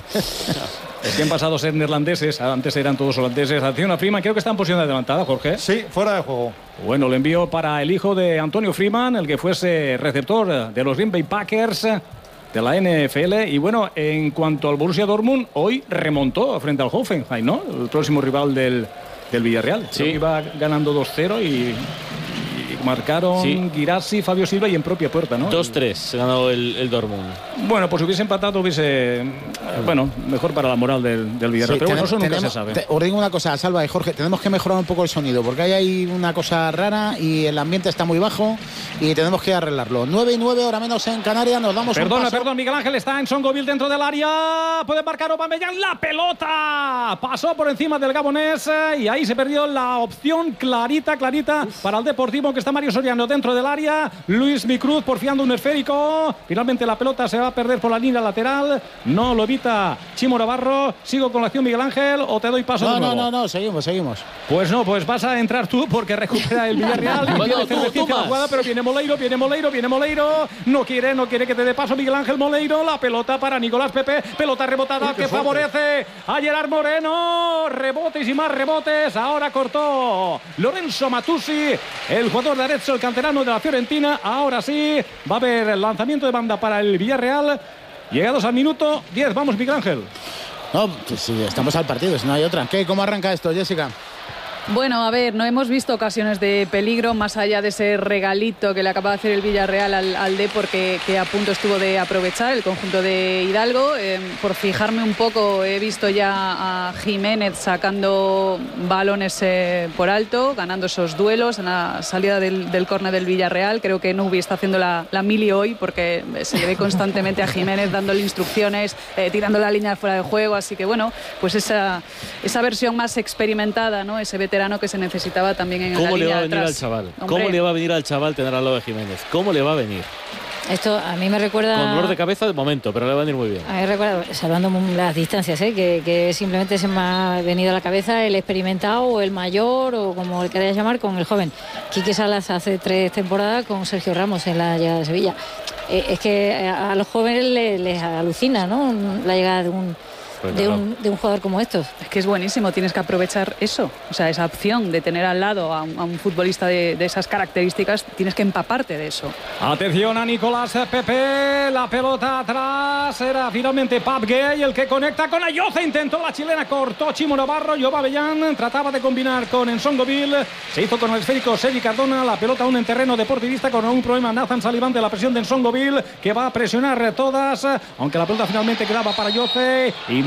Es que han pasado a ser neerlandeses, antes eran todos holandeses. Atención a Freeman, creo que está en posición de adelantada, Jorge. Sí, fuera de juego. Bueno, le envío para el hijo de Antonio Freeman, el que fuese receptor de los Green Bay Packers de la N F L. Y bueno, en cuanto al Borussia Dortmund, hoy remontó frente al Hoffenheim, ¿no? El próximo rival del, del Villarreal. Sí. Creo que iba ganando dos cero y, y marcaron Sí. Guirassi, Fabio Silva y en propia puerta, ¿no? dos tres ganó el, el Dortmund. Bueno, pues hubiese empatado, hubiese... eh, Bueno, mejor para la moral del, del Villarreal. Sí, Pero bueno, tenem- eso nunca tenemos- se sabe. te- os digo una cosa, Salva y Jorge, tenemos que mejorar un poco el sonido, porque hay ahí una cosa rara y el ambiente está muy bajo y tenemos que arreglarlo. nueve y nueve, hora menos en Canarias, nos damos un Perdona, paso. perdón, Miguel Ángel está en Songoville dentro del área. Puede marcar Aubameyang, la pelota. Pasó por encima del gabonés eh, y ahí se perdió la opción clarita, clarita para el Deportivo, que está Mario Soriano dentro del área. Luis Micruz porfiando un esférico. Finalmente la pelota se va a perder por la línea lateral. No lo evita Chimo Navarro. Sigo con la acción, Miguel Ángel, o te doy paso No, de no, nuevo. no, no, seguimos, seguimos. Pues no, pues vas a entrar tú porque recupera el Villarreal. Y Bueno, tiene tú, cervecita tú la más. jugada, pero viene Moleiro, viene Moleiro, viene Moleiro. No quiere, no quiere que te dé paso Miguel Ángel Moleiro. La pelota para Nicolás Pepe. Pelota rebotada que favorece a Gerard Moreno. Rebotes y más rebotes. Ahora cortó Lorenzo Matusi, el jugador de Arezzo, el canterano de la Fiorentina. Ahora sí, va a haber el lanzamiento de banda para el Villarreal. Llegados al minuto diez. Vamos, Miguel Ángel. No, pues sí, estamos al partido, si no hay otra. ¿Qué? ¿Cómo arranca esto, Jessica? Bueno, a ver, no hemos visto ocasiones de peligro más allá de ese regalito que le acaba de hacer el Villarreal al, al Depor, que, que a punto estuvo de aprovechar el conjunto de Hidalgo. Eh, por fijarme un poco, he visto ya a Jiménez sacando balones eh, por alto, ganando esos duelos en la salida del, del córner del Villarreal. Creo que Nubi está haciendo la, la mili hoy porque se le ve constantemente a Jiménez dándole instrucciones, eh, tirando la línea fuera de juego. Así que bueno, pues esa, esa versión más experimentada, ¿no? Ese veterano que se necesitaba también en la ¿Cómo le línea va a de venir al atrás. chaval? Hombre. ¿Cómo le va a venir al chaval tener al lado de Jiménez? ¿Cómo le va a venir? Esto a mí me recuerda... Con dolor de cabeza de momento, pero le va a venir muy bien. A mí me recuerda, salvando las distancias, ¿eh? que, que simplemente se me ha venido a la cabeza el experimentado o el mayor o como le queráis llamar con el joven. Quique Salas hace tres temporadas con Sergio Ramos en la llegada de Sevilla. Eh, es que a, a los jóvenes les, les alucina, ¿no? La llegada de un, Pues de, claro. un, de un jugador como estos. Es que es buenísimo, tienes que aprovechar eso, o sea, esa opción de tener al lado a un, a un futbolista de, de esas características, tienes que empaparte de eso. Atención a Nicolás Pepe, la pelota atrás, era finalmente Pap Gay el que conecta con Ayoce, intentó la chilena, cortó Chimo Navarro, Yoba Bellán, trataba de combinar con Ensongoville, se hizo con el esférico Sergi Cardona, la pelota aún en terreno deportivista con un problema Nathan Saliván de la presión de Ensongoville, que va a presionar todas, aunque la pelota finalmente quedaba para Ayoce,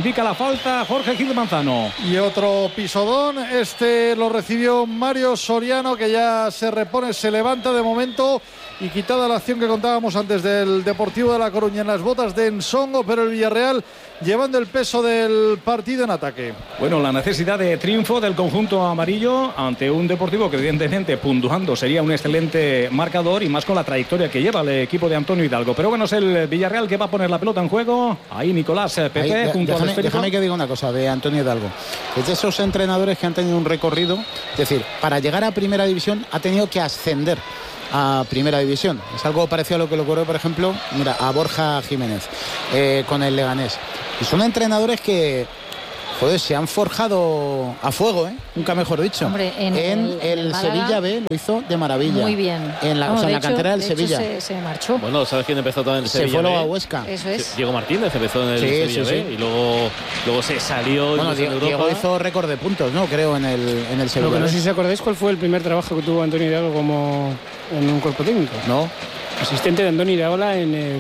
indica la falta Jorge Gil Manzano. Y otro pisodón, este lo recibió Mario Soriano, que ya se repone, se levanta de momento, y quitada la acción que contábamos antes del Deportivo de La Coruña en las botas de Ensongo, pero el Villarreal llevando el peso del partido en ataque. Bueno, la necesidad de triunfo del conjunto amarillo ante un Deportivo que evidentemente puntuando sería un excelente marcador, y más con la trayectoria que lleva el equipo de Antonio Hidalgo. Pero bueno, es el Villarreal que va a poner la pelota en juego. Ahí Nicolás Pepe Ahí, junto déjame, al esférico. déjame que diga una cosa de Antonio Hidalgo. Es de esos entrenadores que han tenido un recorrido, es decir, para llegar a Primera División ha tenido que ascender a Primera División. Es algo parecido a lo que le ocurrió, por ejemplo, mira, a Borja Jiménez eh, con el Leganés. Y son entrenadores que, joder, se han forjado a fuego, ¿eh? Nunca mejor dicho. Hombre, en, en el, el, el Sevilla B lo hizo de maravilla. Muy bien. En la, Vamos, o sea, en la hecho, cantera del de Sevilla. Hecho, se, se marchó. Bueno, ¿sabes quién empezó también en el Se Sevilla fue luego B? a Huesca. Eso es. Diego Martínez empezó en el Sí, Sevilla sí, B sí. y luego, luego se salió. Bueno, y Diego, en Europa. Diego hizo récord de puntos, ¿no? Creo, en el, en el Sevilla. Lo que no B. sé si os acordáis cuál fue el primer trabajo que tuvo Antonio Hidalgo como en un cuerpo técnico. No. Asistente de Antonio Iraola en, el,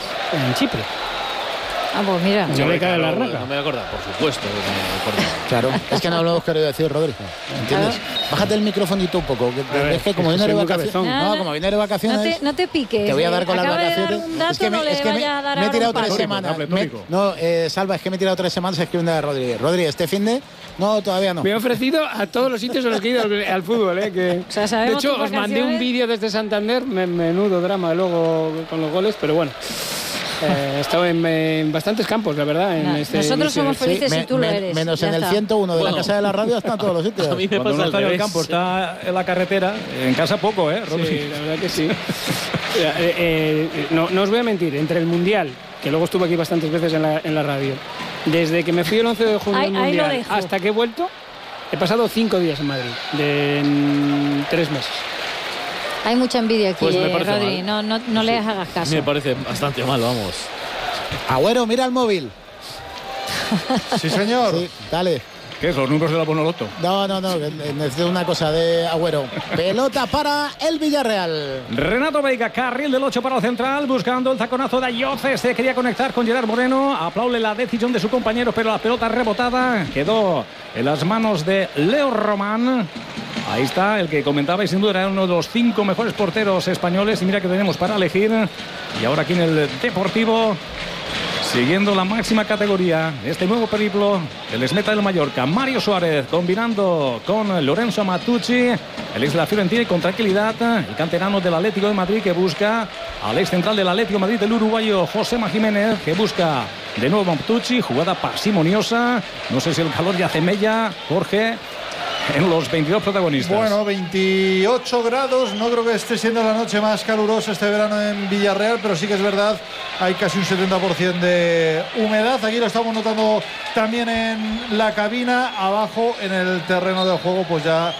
en Chipre. Ah, pues mira. No me cae la Claro, raca. no me acuerdo, por supuesto. que me acuerdo. Claro, es que no lo hemos querido decir, Rodrigo. ¿Entiendes? Claro. Bájate el microfonito un poco. Que, A ver, es que como es que viene de soy muy vacaciones. cabezón. Nada, No, como viene de vacaciones. No te, no te piques. Te voy a dar con las Acaba de dar vacaciones. un dato, es que me, no le es que me, vaya a dar me he ahora tirado un tres palo. semanas. Me- pletórico. no, eh, Salva, es que me he tirado tres semanas escribiendo de Rodríguez. Rodríguez, este fin de. No, todavía no. Me he ofrecido a todos los sitios a los que he ido al, al fútbol. ¿eh? Que, O sea, de sabemos hecho, tus os mandé un vacaciones. vídeo desde Santander, me- menudo drama luego con los goles, pero bueno. Eh, he estado en, en bastantes campos, la verdad. En Nah, este nosotros inicio. somos felices me- si tú lo me- eres. Menos Ya en el está. ciento uno de Bueno. la casa de la radio, está en todos los sitios. A mí me Cuando pasa no al está en el revés. campo, está en la carretera. En casa poco, ¿eh, Rodri? Sí, la verdad que sí. Mira, eh, eh, no, no os voy a mentir, entre el Mundial, que luego estuve aquí bastantes veces en la, en la radio, desde que me fui el once de junio Ahí- al ahí lo Mundial dejo. hasta que he vuelto, he pasado cinco días en Madrid, de en tres meses. Hay mucha envidia aquí, Pues me eh, parece Rodri. mal. No, no, no le hagas caso. Me parece bastante mal, vamos. Agüero, mira el móvil. Sí, señor. Sí, dale. ¿Qué es? Los números de la Bonoloto. No, no, no, que necesito una cosa de Agüero. Pelota para el Villarreal. Renato Veiga, carril del ocho para el central, buscando el taconazo de Ayoce. Se quería conectar con Gerard Moreno. Aplaude la decisión de su compañero, pero la pelota rebotada quedó en las manos de Leo Román. Ahí está, el que comentaba, y sin duda era uno de los cinco mejores porteros españoles. Y mira que tenemos para elegir. Y ahora aquí en el Deportivo, siguiendo la máxima categoría, este nuevo periplo, el exmeta del Mallorca, Mario Suárez, combinando con Lorenzo Matucci, el ex de la Fiorentina, y con tranquilidad, el canterano del Atlético de Madrid, que busca al ex central del Atlético de Madrid, el uruguayo Josema Jiménez, que busca de nuevo Matucci, jugada parsimoniosa. No sé si el calor ya hace mella, Jorge, en los veintidós protagonistas. Bueno, veintiocho grados, no creo que esté siendo la noche más calurosa este verano en Villarreal, pero sí que es verdad, hay casi un setenta por ciento de humedad. Aquí lo estamos notando también en la cabina. Abajo, en el terreno de juego, pues ya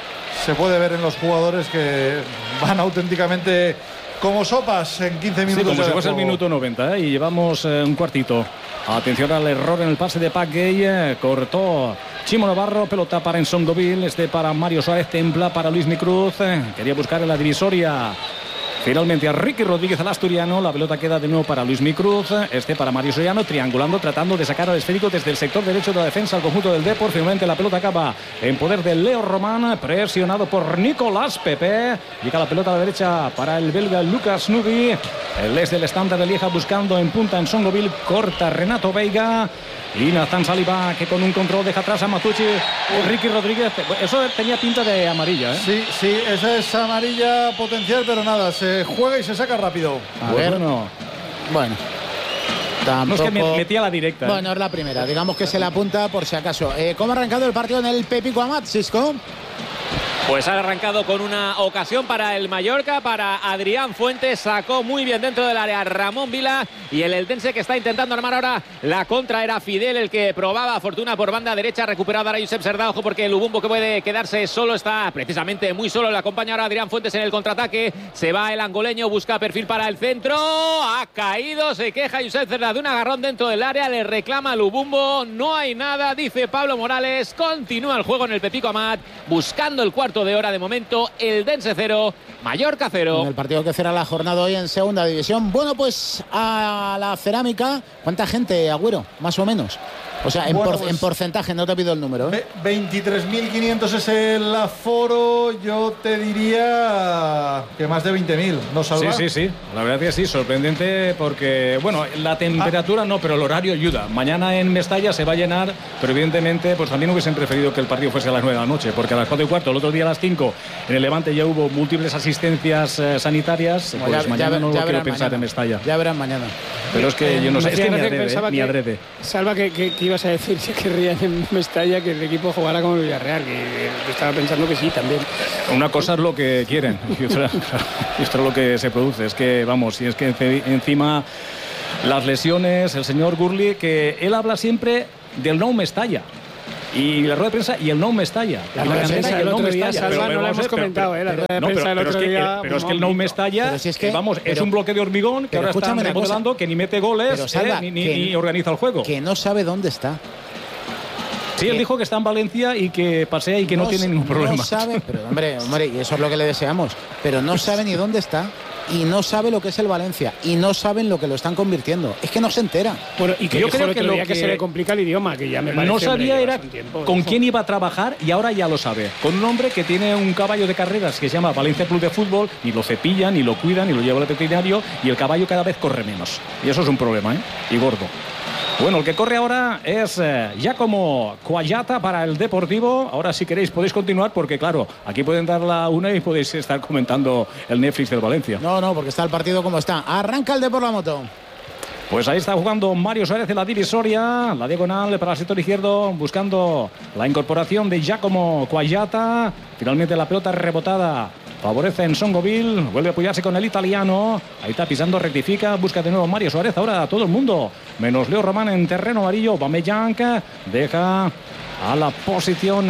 se puede ver en los jugadores que van auténticamente como sopas en quince minutos. Sí, como ya si de fuese el juego. minuto noventa, ¿eh? Y llevamos eh, un cuartito. Atención al error en el pase de Pac Gay. eh, cortó Chimo Navarro, pelota para Ensongoville, este para Mario Suárez, Templa para Luis Micruz. eh, quería buscar en la divisoria. Finalmente a Ricky Rodríguez, al asturiano. La pelota queda de nuevo para Luis Micruz. Este para Mario Soriano, triangulando, tratando de sacar al esférico desde el sector derecho de la defensa al conjunto del Depor. Finalmente la pelota acaba en poder de Leo Román, presionado por Nicolás Pepe. Llega la pelota a la derecha para el belga Lucas Nubi. El ex del estándar de Lieja buscando en punta en Songoville. Corta Renato Veiga. Y Nathan Saliba, que con un control deja atrás a Matucci. Ricky Rodríguez. Eso tenía pinta de amarilla, ¿eh? Sí, sí, esa es amarilla potencial, pero nada, se juega y se saca rápido. A ver. Bueno, Bueno. no Tampoco... es que me metía la directa. ¿eh? Bueno, es la primera. Digamos que se la apunta por si acaso. Eh, ¿Cómo ha arrancado el partido en el Pepico Amat, Cisco? Pues ha arrancado con una ocasión para el Mallorca, para Adrián Fuentes, sacó muy bien dentro del área Ramón Vila, y el eldense que está intentando armar ahora la contra era Fidel, el que probaba fortuna por banda derecha, recuperado ahora Josep Serdá, ojo porque el Lubumbo que puede quedarse solo, está precisamente muy solo, le acompaña ahora Adrián Fuentes en el contraataque, se va el angoleño, busca perfil para el centro, ha caído, se queja Josep Serdá de un agarrón dentro del área, le reclama Lubumbo, no hay nada, dice Pablo Morales, continúa el juego en el Pepico Amat, buscando el cuarto cuarto de hora. De momento, el Dense cero, Mallorca cero. En el partido que cierra la jornada hoy en segunda división. Bueno, pues a la Cerámica, ¿cuánta gente, Agüero? Más o menos. O sea, en, bueno, por, pues, en porcentaje, no te pido el número, ¿eh? veintitrés mil quinientos es el aforo. Yo te diría que más de veinte mil, ¿no, Salva? Sí, sí, sí. La verdad que sí, sorprendente porque, bueno, la temperatura ah. no, pero el horario ayuda. Mañana en Mestalla se va a llenar, pero evidentemente pues también hubiesen preferido que el partido fuese a las nueve de la noche, porque a las cuatro y cuarto, el otro día a las cinco, en el Levante ya hubo múltiples asistencias eh, sanitarias. Pues ya, mañana ya, no ya lo quiero pensar mañana. En Mestalla. Ya verán mañana. Pero es que yo no sé, es que ni adrede, eh, ni adrede. Que, Salva, que, que, que ibas a decir si querrían en Mestalla que el equipo jugara como el Villarreal, que, que estaba pensando que sí también. Una cosa es lo que quieren y otra, y otra lo que se produce. Es que, vamos, y es que encima las lesiones, el señor Gurli, que él habla siempre del no Mestalla. Y la rueda de prensa y el no Mestalla. La rueda de prensa el otro día, Salva, no la hemos comentado, ¿eh? La rueda de prensa el otro día. Pero es que el no Mestalla, si es que, vamos, pero, es un bloque de hormigón que ahora está remodelando, que ni mete goles, pero, Salva, eh, ni, ni, ni organiza el juego. Que no sabe dónde está. Sí, él dijo que está en Valencia y que pasea y que no, no tiene ningún problema. No sabe, pero hombre, hombre, y eso es lo que le deseamos. Pero no sabe ni dónde está. Y no sabe lo que es el Valencia y no saben lo que lo están convirtiendo. Es que no se entera. Bueno, y que yo creo que lo que, que se le complica el idioma, que ya me parece. No sabía era con quién iba a trabajar y ahora ya lo sabe. Con un hombre que tiene un caballo de carreras que se llama Valencia Club de Fútbol, ni lo cepillan, ni lo cuidan, ni lo lleva al veterinario y el caballo cada vez corre menos. Y eso es un problema, ¿eh? Y gordo. Bueno, el que corre ahora es eh, Giacomo Coagliata para el Deportivo. Ahora, si queréis, podéis continuar porque, claro, aquí pueden dar la una y podéis estar comentando el Netflix del Valencia. No, no, porque está el partido como está. Arranca el de por la moto. Pues ahí está jugando Mario Suárez en la divisoria. La diagonal para el sector izquierdo, buscando la incorporación de Giacomo Coagliata. Finalmente la pelota rebotada favorece en Songoville, vuelve a apoyarse con el italiano, ahí está pisando, rectifica, busca de nuevo Mario Suárez, ahora a todo el mundo, menos Leo Román en terreno amarillo. Aubameyang deja a la posición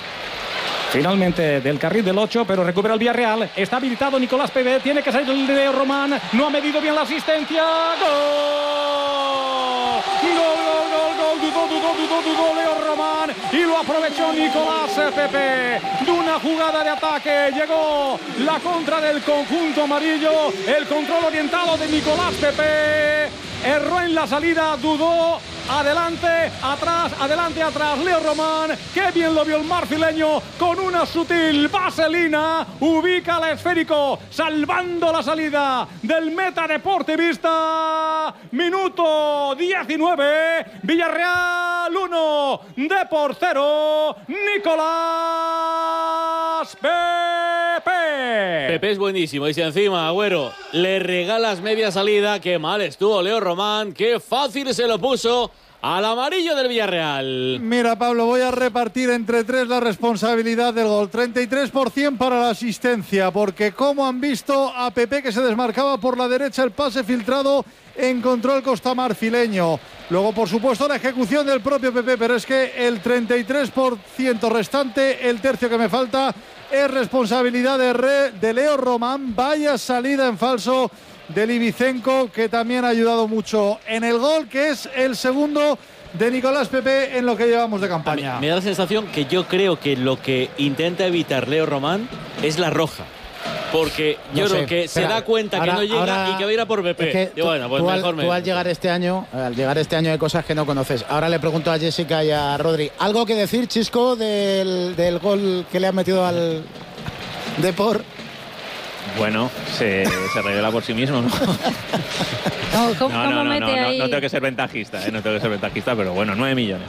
finalmente del carril del ocho, pero recupera el Villarreal, está habilitado Nicolás Pepe, tiene que salir el Leo Román, no ha medido bien la asistencia, ¡gol! ¡Gol, gol, gol, gol! Dudó, dudó, dudó, dudó Leo Román y lo aprovechó Nicolás Pepe. De una jugada de ataque llegó la contra del conjunto amarillo, el control orientado de Nicolás Pepe. Erró en la salida, dudó, adelante, atrás, adelante, atrás, Leo Román, qué bien lo vio el marfileño, con una sutil vaselina, ubica al esférico, salvando la salida del meta deportivista. Minuto diecinueve, Villarreal uno, Depor cero, Nicolás Pepe. Pepe es buenísimo, y si encima, Agüero, le regalas media salida, qué mal estuvo Leo Román, qué fácil se lo puso al amarillo del Villarreal. Mira, Pablo, voy a repartir entre tres la responsabilidad del gol. treinta y tres por ciento para la asistencia, porque como han visto a Pepe que se desmarcaba por la derecha, el pase filtrado encontró el costamarfileño. Luego, por supuesto, la ejecución del propio Pepe, pero es que el treinta y tres por ciento restante, el tercio que me falta, es responsabilidad de, Re, de Leo Román. Vaya salida en falso del Ibicenco, que también ha ayudado mucho en el gol, que es el segundo de Nicolás Pepe en lo que llevamos de campaña. Me da la sensación que yo creo que lo que intenta evitar Leo Román es la roja. Porque yo no creo sé. que Espera, se da cuenta ahora, que no llega ahora, y que va a ir a por Pepe. Es que tú, bueno, pues tú, mejor al, me... tú al llegar este año, al llegar este año hay cosas que no conoces. Ahora le pregunto a Jessica y a Rodri, ¿algo que decir, Chisco, del, del gol que le han metido al Depor? Bueno, se, se revela por sí mismo, ¿no? No, ¿cómo, no, no, ¿cómo no, mete no, ahí? no, no tengo que ser ventajista, ¿eh? No tengo que ser ventajista, pero bueno, nueve millones.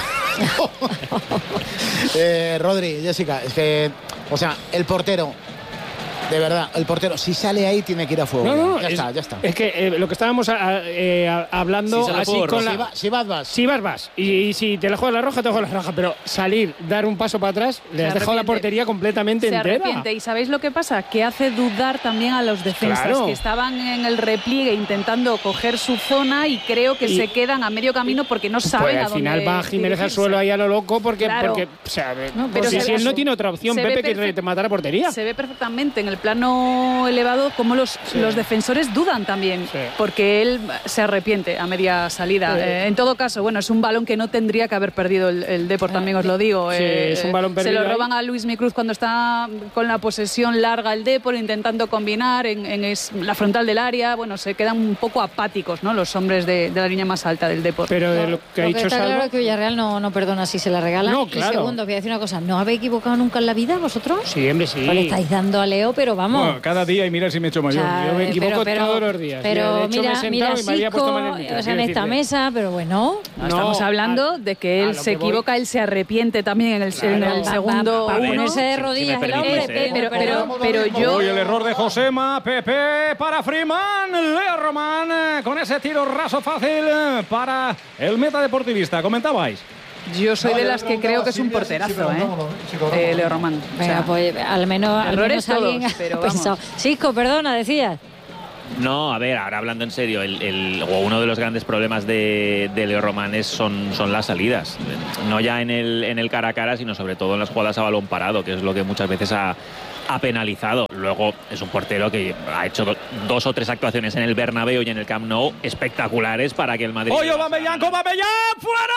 eh, Rodri, Jessica, es que, o sea, el portero, de verdad, el portero, si sale ahí tiene que ir a fuego. No, no, ya es, está, ya está. Es que eh, lo que estábamos a, eh, a, hablando si así fuego, con si la... Va, si vas, vas. Si vas, vas. Y, y si te la juegas la roja, te juegas la roja. Pero salir, dar un paso para atrás, le has dejado la portería completamente se entera. Arrepiente. ¿Y sabéis lo que pasa? Que hace dudar también a los defensas, claro, que estaban en el repliegue intentando coger su zona y creo que y, se quedan a medio camino porque no saben pues a al dónde final va Jiménez al suelo ahí a lo loco porque, claro, porque o sea, no, pero si, si él no tiene otra opción, Pepe, que te matara portería. Se ve perfectamente en el plano elevado cómo los, Sí. los defensores dudan también, Sí. porque él se arrepiente a media salida. Sí. Eh, en todo caso, bueno, es un balón que no tendría que haber perdido el, el Depor, también os lo digo. Sí, Eh, es un balón Se perdido lo ahí. roban a Luis Micruz cuando está con la posesión larga el Depor, intentando combinar en, en es- la frontal del área. Bueno, se quedan un poco apáticos, ¿no?, los hombres de, de la línea más alta del Depor. Pero de lo que ha Lo que dicho está Salva... claro es que Villarreal no, no perdona si se la regalan. No, Y claro. segundo, voy a decir una cosa, ¿no habéis equivocado nunca en la vida vosotros? Sí, hombre, sí. Pues le estáis dando a Leo, pero vamos. Bueno, cada día y mira si me he hecho O mayor. sea, Yo me eh, equivoco pero- todos los días. Pero Mira, de hecho, me he mira, sentado mira y me había puesto mal el Sisco, micro, o sea, en quiero esta decirle. mesa, pero bueno. No, estamos No, hablando a- de que a él lo se que voy- equivoca, él se arrepiente también en el, en Claro. el Va- segundo Va a uno. ponerse de si rodillas me el hombre. permitís, Eh, pero, pero, pero yo... Hoy el error de Josema, Pepe para Freeman, Leo Román, eh, con ese tiro raso fácil eh, para el metadeportivista. Comentabais. Yo soy No, de yo las le que creo que es un preguntaba a Silvia si- si porterazo, ¿eh? cobrámoslo, si cobrámoslo. Eh, Leo Román. O Venga, sea, pues al menos, al errores menos alguien todos, ha pero pensado. vamos. Sisco, perdona, decías. No, a ver, ahora hablando en serio, el, el- o uno de los grandes problemas de, de Leo Román es- son, son las salidas. No ya en el, en el cara a cara, sino sobre todo en las jugadas a balón parado, que es lo que muchas veces ha, ha penalizado. Luego es un portero que ha hecho do- dos o tres actuaciones en el Bernabéu y en el Camp Nou espectaculares para que el Madrid... Hoy Aubameyang, Aubameyang, fuera.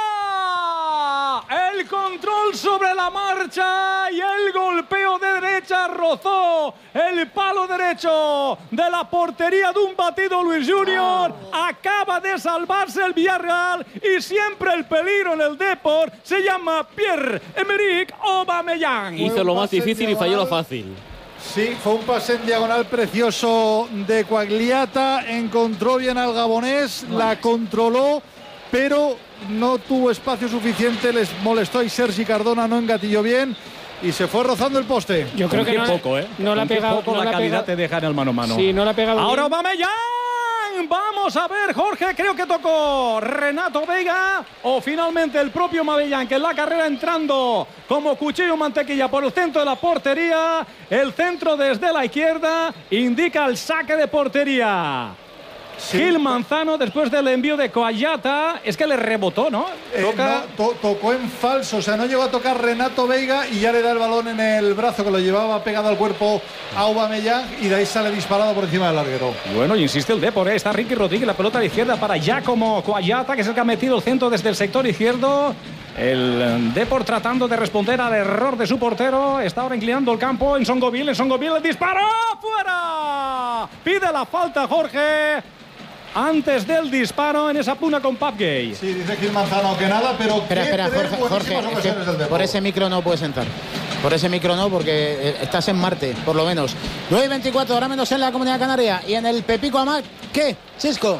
El control sobre la marcha y el golpeo de derecha rozó el palo derecho de la portería de un batido Luis Junior. Acaba de salvarse el Villarreal y siempre el peligro en el Depor se llama Pierre-Emerick Aubameyang. Hizo lo más difícil y falló lo fácil. Sí, fue un pase en diagonal precioso de Quagliata, encontró bien al gabonés, la controló, pero no tuvo espacio suficiente, les molestó y Sergi Cardona no engatilló bien y se fue rozando el poste. Yo creo Con que qué no, poco, ¿eh? no la ha Con qué pegado. poco no la la ha calidad pegado- te deja en el mano a mano. Sí, no la ha pegado Ahora bien. Aubameyang. Vamos a ver, Jorge, creo que tocó Renato Vega o finalmente el propio Mabellán, que en la carrera entrando como cuchillo mantequilla por el centro de la portería. El centro desde la izquierda indica el saque de portería. Sí. Gil Manzano, después del envío de Coayata, es que le rebotó, ¿no? Eh, Toca... no, to- tocó en falso, o sea, no llegó a tocar Renato Veiga y ya le da el balón en el brazo que lo llevaba pegado al cuerpo a Aubameyang y de ahí sale disparado por encima del larguero. Bueno, y insiste el Depor, ¿eh? Está Ricky Rodríguez, la pelota a la izquierda para Giacomo Coayata, que es el que ha metido el centro desde el sector izquierdo. El eh, Depor tratando de responder al error de su portero. Está ahora inclinando el campo en Songoville. En Songoville el disparo. ¡Fuera! Pide la falta Jorge. Antes del disparo en esa puna con Papgay. Sí, dice Gil Manzano que nada, pero Espera, que espera, tres Jorge, Jorge, buenísimas es que ocasiones del Depor. por ese micro no puedes entrar. Por ese micro no, porque eh, estás en Marte, por lo menos. nueve y veinticuatro, ahora menos en la Comunidad Canaria. Y en el Pepico Amat, ¿qué, Sisco?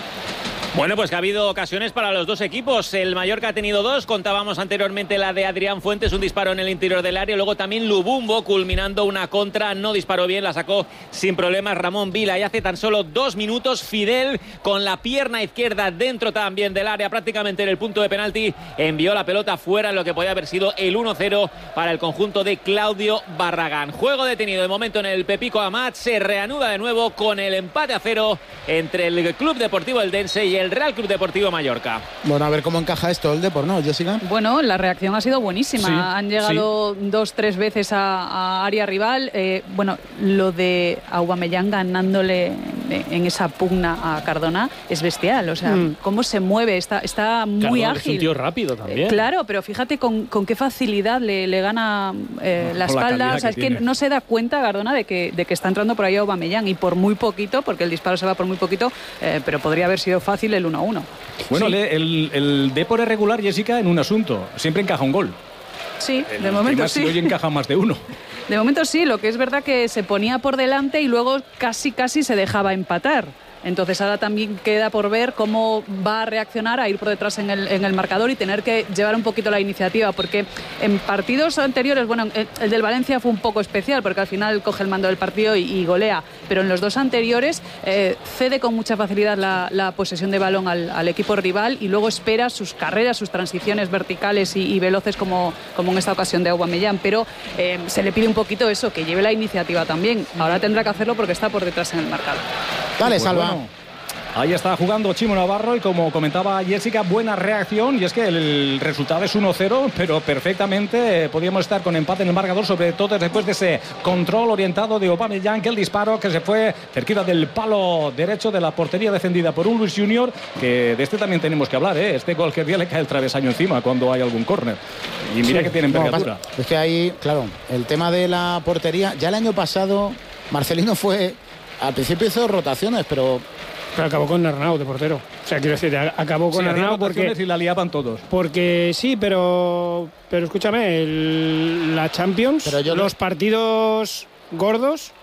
Bueno, pues que ha habido ocasiones para los dos equipos. El Mallorca ha tenido dos. Contábamos anteriormente la de Adrián Fuentes, un disparo en el interior del área. Luego también Lubumbo culminando una contra. No disparó bien, la sacó sin problemas Ramón Vila. Y hace tan solo dos minutos Fidel con la pierna izquierda dentro también del área, prácticamente en el punto de penalti. Envió la pelota fuera en lo que podía haber sido el uno cero para el conjunto de Claudio Barragán. Juego detenido de momento en el Pepico Amat. Se reanuda de nuevo con el empate a cero entre el Club Deportivo Eldense y el Real Club Deportivo Mallorca. Bueno, a ver cómo encaja esto el Depor, ¿no, Jessica? Bueno, la reacción ha sido buenísima. Sí, Han llegado dos, tres veces a, a área rival. Eh, bueno, lo de Aubameyang ganándole en esa pugna a Cardona es bestial. O sea, Mm. cómo se mueve, está, está muy Cardona es ágil. un tío rápido también. Eh, claro, pero fíjate con, con qué facilidad le, le gana eh, la Con la espalda. calidad O sea, que es que tiene. no se da cuenta Cardona de que, de que está entrando por ahí Aubameyang y por muy poquito, porque el disparo se va por muy poquito, eh, pero podría haber sido fácil el uno a uno. Bueno, Sí. le- el, el Depor es regular, Jessica, en un asunto. Siempre encaja un gol. Sí, El de momento tema es sí. si hoy encaja más de uno. De momento sí, lo que es verdad que se ponía por delante y luego casi casi se dejaba empatar. Entonces ahora también queda por ver cómo va a reaccionar a ir por detrás en el, en el marcador y tener que llevar un poquito la iniciativa, porque en partidos anteriores, bueno, el, el del Valencia fue un poco especial porque al final coge el mando del partido y, y golea, pero en los dos anteriores eh, cede con mucha facilidad la, la posesión de balón al, al equipo rival y luego espera sus carreras, sus transiciones verticales y, y veloces como, como en esta ocasión de Aubameyang, pero eh, se le pide un poquito eso, que lleve la iniciativa también. Ahora tendrá que hacerlo porque está por detrás en el marcador. Dale, Pues Salva. bueno, Ahí está jugando Chimo Navarro y como comentaba Jessica, buena reacción, y es que el resultado es uno cero, pero perfectamente eh, podíamos estar con empate en el marcador, sobre todo después de ese control orientado de Aubameyang, que el disparo que se fue cerquita del palo derecho de la portería defendida por un Luis Junior, que de este también tenemos que hablar, ¿eh? Este gol que día le cae el travesaño encima cuando hay algún córner. Y mira sí, que tiene envergadura. No, es que ahí, claro, el tema de la portería, ya el año pasado Marcelino fue, al principio hizo rotaciones, pero... Pero acabó con Arnau de portero. O sea, quiero decir, acabó con sí, Arnau porque... y la liaban todos. Porque sí, pero... Pero escúchame, el, la Champions, pero yo los no... partidos gordos,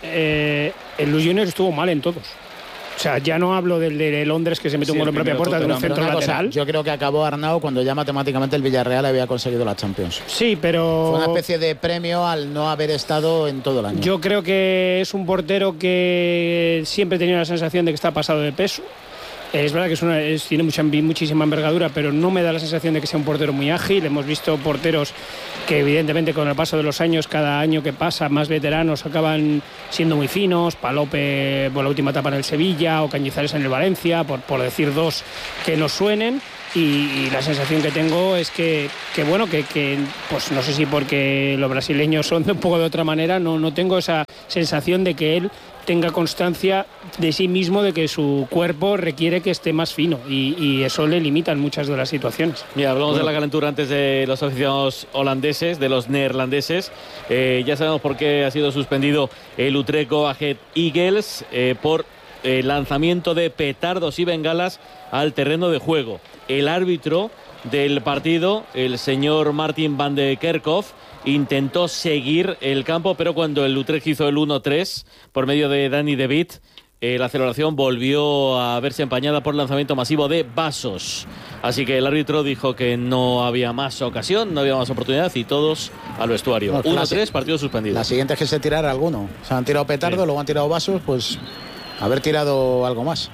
eh, el Luis Junior estuvo mal en todos. O sea, ya no hablo del de Londres que se metió sí, un gol en propia puerta de un centro lateral. Cosa, yo creo que acabó Arnau cuando ya matemáticamente el Villarreal había conseguido la Champions. Sí, pero... Fue una especie de premio al no haber estado en todo el año. Yo creo que es un portero que siempre he tenido la sensación de que está pasado de peso. Es verdad que es una, es, tiene mucha, muchísima envergadura, pero no me da la sensación de que sea un portero muy ágil. Hemos visto porteros que evidentemente con el paso de los años, cada año que pasa, más veteranos acaban siendo muy finos. Palope por la última etapa en el Sevilla o Cañizares en el Valencia, por, por decir dos que nos suenen. Y, y la sensación que tengo es que, que bueno, que, que pues no sé si porque los brasileños son de un poco de otra manera, no, no tengo esa sensación de que él tenga constancia de sí mismo, de que su cuerpo requiere que esté más fino, y, y eso le limita en muchas de las situaciones. Mira, hablamos bueno. de la calentura antes de los aficionados holandeses, de los neerlandeses. Eh, ya sabemos por qué ha sido suspendido el Utrecht Go Ahead Eagles eh, por eh, lanzamiento de petardos y bengalas al terreno de juego. El árbitro del partido, el señor Martin van de Kerkhoff, intentó seguir el campo, pero cuando el Utrecht hizo el uno tres por medio de Danny De Witt, eh, la celebración volvió a verse empañada por lanzamiento masivo de vasos. Así que el árbitro dijo que no había más ocasión, no había más oportunidad, y todos al vestuario. No, uno tres, partido suspendido. La siguiente es que se tirara alguno. Se han tirado petardo, sí. Luego han tirado vasos, pues... haber tirado algo más.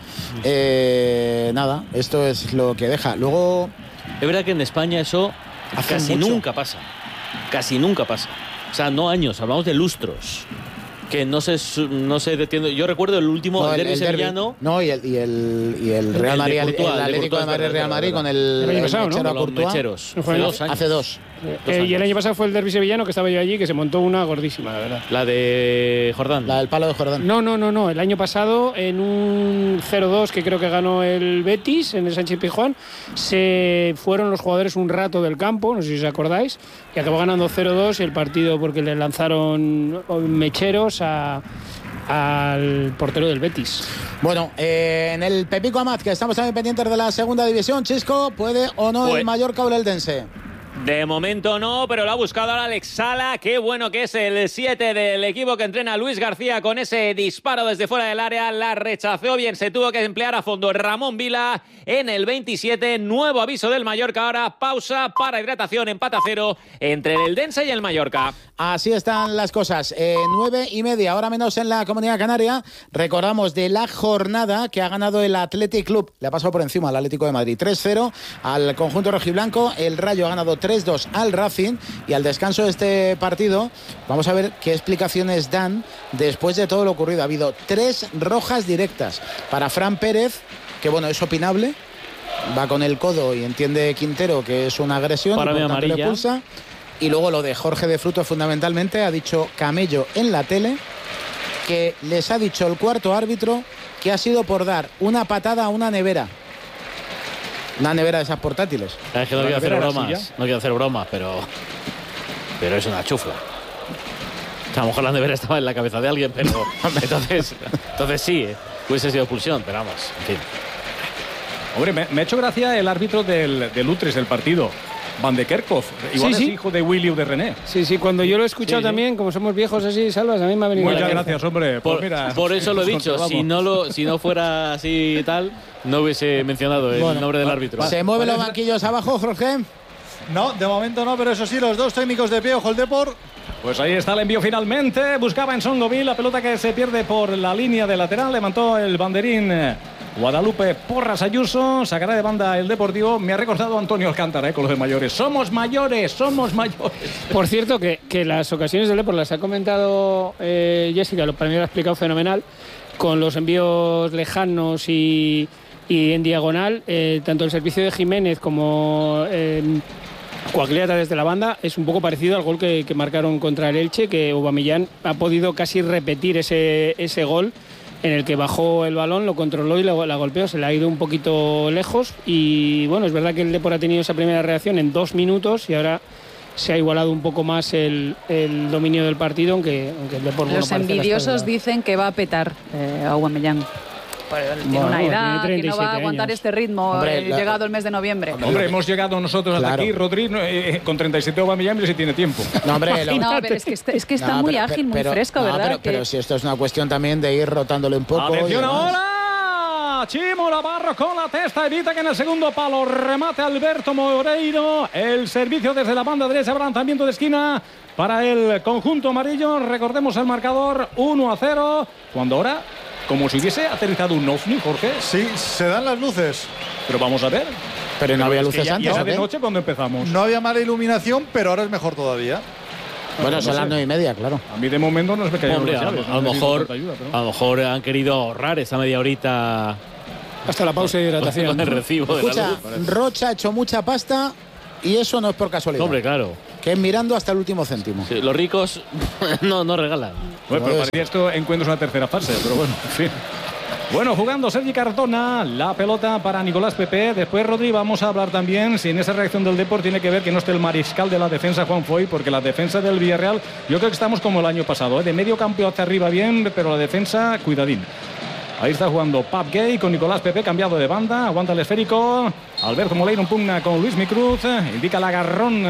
Eh, nada, esto es lo que deja. Luego... Es verdad que en España eso casi mucho. nunca pasa. Casi nunca pasa. O sea, no años, hablamos de lustros. Que no se, no se detiene. Yo recuerdo el último, no, el, el derbi sevillano. No, y el, y el, y el Real Madrid, el, Courtois, el Atlético de Madrid, Real Madrid, con el, el año pasado, el ¿no? Los mecheros. No fue hace dos años. Hace dos. Eh, y el año pasado fue el derbi sevillano, que estaba yo allí, que se montó una gordísima, la verdad. La de Jordán. La del palo de Jordán. No, no, no, no. El año pasado, en un cero dos que creo que ganó el Betis, en el Sánchez Pizjuán, se fueron los jugadores un rato del campo, no sé si os acordáis, y acabó ganando cero dos el partido porque le lanzaron mecheros a... al portero del Betis. Bueno, eh, en el Pepico Amat, que estamos también pendientes de la segunda división, Chisco, ¿puede o no pues, el Mallorca o el Eldense? De momento no, pero lo ha buscado ahora Alex Sala. Qué bueno que es el siete del equipo que entrena Luis García, con ese disparo desde fuera del área. La rechazó bien, se tuvo que emplear a fondo Ramón Vila en el veintisiete. Nuevo aviso del Mallorca ahora. Pausa para hidratación, empate a cero entre el Eldense y el Mallorca. Así están las cosas. Eh, nueve y media, ahora menos en la Comunidad Canaria. Recordamos de la jornada que ha ganado el Athletic Club. Le ha pasado por encima al Atlético de Madrid. tres cero al conjunto rojiblanco. El Rayo ha ganado tres dos al Racing. Y al descanso de este partido, vamos a ver qué explicaciones dan después de todo lo ocurrido. Ha habido tres rojas directas para Fran Pérez, que bueno, es opinable. Va con el codo y entiende Quintero que es una agresión. Para mí amarilla. Le pulsa. Y luego lo de Jorge de Fruto, fundamentalmente, ha dicho Camello en la tele que les ha dicho el cuarto árbitro que ha sido por dar una patada a una nevera. Una nevera de esas portátiles. Es que no quiero hacer bromas, no quiero hacer bromas, pero, pero es una chufla. A lo mejor la nevera estaba en la cabeza de alguien, pero entonces, entonces sí, eh, hubiese sido expulsión, pero vamos, en fin. Hombre, me, me ha hecho gracia el árbitro del, del Utrecht del partido. Van de Kerkhoff, igual sí, es sí. hijo de Willy o de René. Sí, sí, cuando yo lo he escuchado sí, también, sí. Como somos viejos así, Salvas, a mí me ha venido. Muchas gracias, hombre. Por, pues mira, por eso lo he dicho, si no, lo, si no fuera así y tal, no hubiese mencionado el bueno, nombre del árbitro. ¿Se mueven los banquillos abajo, Jorge? No, de momento no, pero eso sí, los dos técnicos de pie, ojo el Depor. Pues ahí está el envío finalmente. Buscaba en Songoville la pelota que se pierde por la línea de lateral. Levantó el banderín Guadalupe Porras Ayuso sacará de banda el Deportivo. Me ha recordado Antonio Alcántara eh, con los de mayores. Somos mayores, somos mayores. Por cierto, que, que las ocasiones del Depor las ha comentado eh, Jessica, lo, para mí lo ha explicado fenomenal, con los envíos lejanos y, y en diagonal, eh, tanto el servicio de Jiménez como eh, Coagliata desde la banda es un poco parecido al gol que, que marcaron contra el Elche, que Aubameyang ha podido casi repetir ese, ese gol, en el que bajó el balón, lo controló y la, la golpeó, se le ha ido un poquito lejos y bueno, es verdad que el Depor ha tenido esa primera reacción en dos minutos y ahora se ha igualado un poco más el, el dominio del partido, aunque, aunque el Depor... Los bueno, envidiosos dicen que va a petar eh, Aubameyang. Tiene bueno, una edad que no va a aguantar años. Este ritmo. Hombre, eh, la... llegado el mes de noviembre. Hombre, hemos llegado nosotros hasta claro. aquí, Rodri, eh, con treinta y siete Aubameyang, si tiene tiempo. No, hombre, lo... no, pero es que está, es que está no, muy pero, ágil, pero, muy fresco, no, ¿verdad? Pero, que... pero si esto es una cuestión también de ir rotándole un poco. ¡Atención ahora! Chimo Navarro con la testa, evita que en el segundo palo remate Alberto Moreiro. El servicio desde la banda derecha, lanzamiento de esquina para el conjunto amarillo. Recordemos el marcador uno a cero. Cuando ahora... como si hubiese aterrizado un ovni, Jorge. Sí, se dan las luces. Pero vamos a ver. Pero no había luces ya, antes. Ya era de noche cuando empezamos. No había mala iluminación, pero ahora es mejor todavía. Bueno, no son sé. las nueve y media, claro. A mí de momento no es me caían Hombre, los llaves. A, a, lo mejor, ayuda, pero... a lo mejor han querido ahorrar esa media horita. Hasta la pausa de hidratación. Con el recibo Escucha, de la luz. Rocha ha hecho mucha pasta y eso no es por casualidad. Hombre, claro. Que es mirando hasta el último céntimo. Sí, los ricos no, no regalan. Bueno, pero parecía esto encuentros una tercera fase, pero bueno, en fin. Bueno, jugando Sergi Cardona, la pelota para Nicolás Pepe. Después, Rodri, vamos a hablar también si en esa reacción del Depor tiene que ver que no esté el mariscal de la defensa, Juan Foy, porque la defensa del Villarreal, yo creo que estamos como el año pasado, ¿eh? De medio campo hacia arriba bien, pero la defensa, cuidadín. Ahí está jugando Pap Gay con Nicolás Pepe, cambiado de banda, aguanta el esférico. Alberto Moleiro pugna con Luis Micruz, indica el agarrón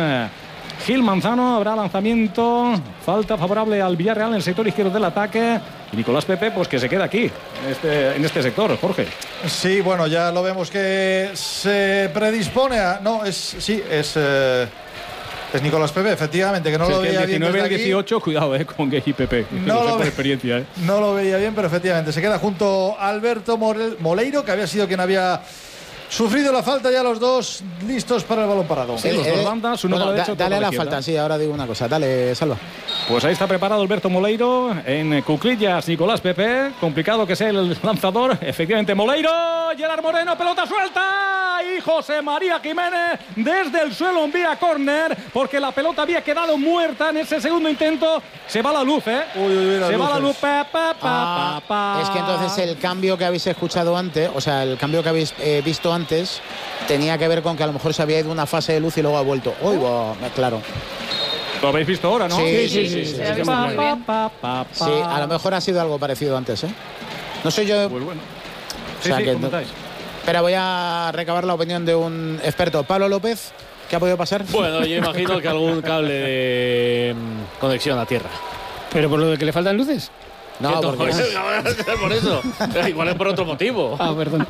Gil Manzano, habrá lanzamiento, falta favorable al Villarreal en el sector izquierdo del ataque. Y Nicolás Pepe, pues que se queda aquí, en este, en este sector, Jorge. Sí, bueno, ya lo vemos que se predispone a... No, es sí, es... Eh... Es Nicolás Pepe, efectivamente, que no sí, lo veía bien. diecinueve al dieciocho, cuidado eh, con Gay y Pepe. No lo, por experiencia, eh. no lo veía bien, pero efectivamente se queda junto a Alberto Moleiro, que había sido quien había sufrido la falta, ya los dos listos para el balón parado. Sí, eh, los dos eh, bandas, uno bueno, para la derecha, da, Dale a la, la falta, sí, ahora digo una cosa. Dale, Salva. Pues ahí está preparado Alberto Moleiro. En cuclillas, Nicolás Pepe. Complicado que sea el lanzador. Efectivamente, Moleiro. Gerard Moreno, pelota suelta. Y José María Jiménez desde el suelo envía córner, porque la pelota había quedado muerta en ese segundo intento. Se va la luz, ¿eh? Uy, uy, uy, Se va la luz. Pa, pa, pa, ah, pa, pa. Es que entonces el cambio que habéis escuchado antes, o sea, el cambio que habéis eh, visto antes, tenía que ver con que a lo mejor se había ido una fase de luz y luego ha vuelto. Uy, oh, claro. Lo habéis visto ahora, ¿no? Sí, sí, sí. sí, sí, sí, sí, sí, sí, pa, pa, pa, pa, pa. sí, a lo mejor ha sido algo parecido antes, ¿eh? No sé yo... Pues bueno. Sí, o sea, sí, que... comentáis. Pero voy a recabar la opinión de un experto. Pablo López, ¿qué ha podido pasar? Bueno, yo imagino que algún cable de conexión a tierra. ¿Pero por lo de que le faltan luces? No, porque... por eso. Igual es por otro motivo. Ah, perdón.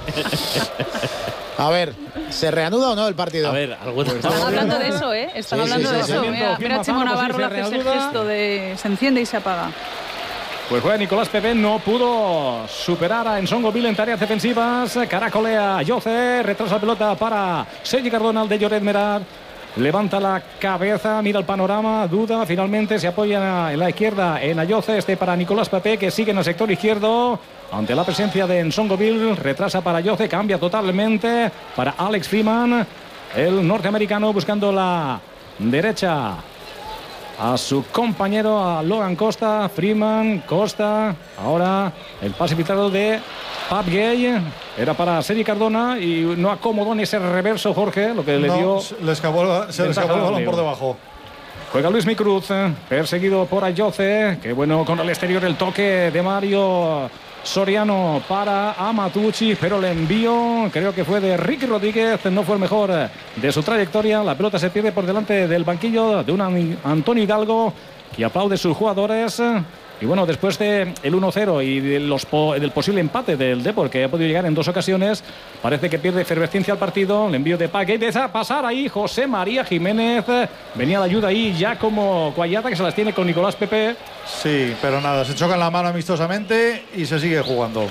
A ver, ¿se reanuda o no el partido? A ver, alguna... Están hablando de eso, ¿eh? Están sí, hablando sí, de sí, eso. sí. Mira, mira Chimo Navarro le hace ese gesto de se enciende y se apaga. Pues juega Nicolás Pepe, no pudo superar a Ensongobile en tareas defensivas. Caracolea Yoce, retrasa la pelota para Sergi Cardona, el de Lloret Merad. Levanta la cabeza, mira el panorama, duda, finalmente se apoya en la izquierda en Ayoce, este para Nicolás Pepe, que sigue en el sector izquierdo. Ante la presencia de Ensongobile, retrasa para Ayoce, cambia totalmente para Alex Freeman, el norteamericano buscando la derecha. A su compañero, a Logan Costa, Freeman, Costa, ahora el pase filtrado de Pap Gay, era para Sergi Cardona y no acomodó en ese reverso, Jorge, lo que le no, dio... Le escapó, se le escapó el balón por debajo. Juega Luis Micruz, perseguido por Ayoce, que bueno con el exterior el toque de Mario Soriano para Amatucci, pero el envío creo que fue de Ricky Rodríguez, no fue el mejor de su trayectoria. La pelota se pierde por delante del banquillo de un Antonio Hidalgo que aplaude a sus jugadores. Y bueno, después del uno cero y de los po del posible empate del Depor, que ha podido llegar en dos ocasiones, parece que pierde efervescencia al partido. El envío de Paque, deja pasar ahí José María Jiménez. Venía la ayuda ahí ya como Coagliata, que se las tiene con Nicolás Pepe. Sí, pero nada, se chocan la mano amistosamente y se sigue jugando.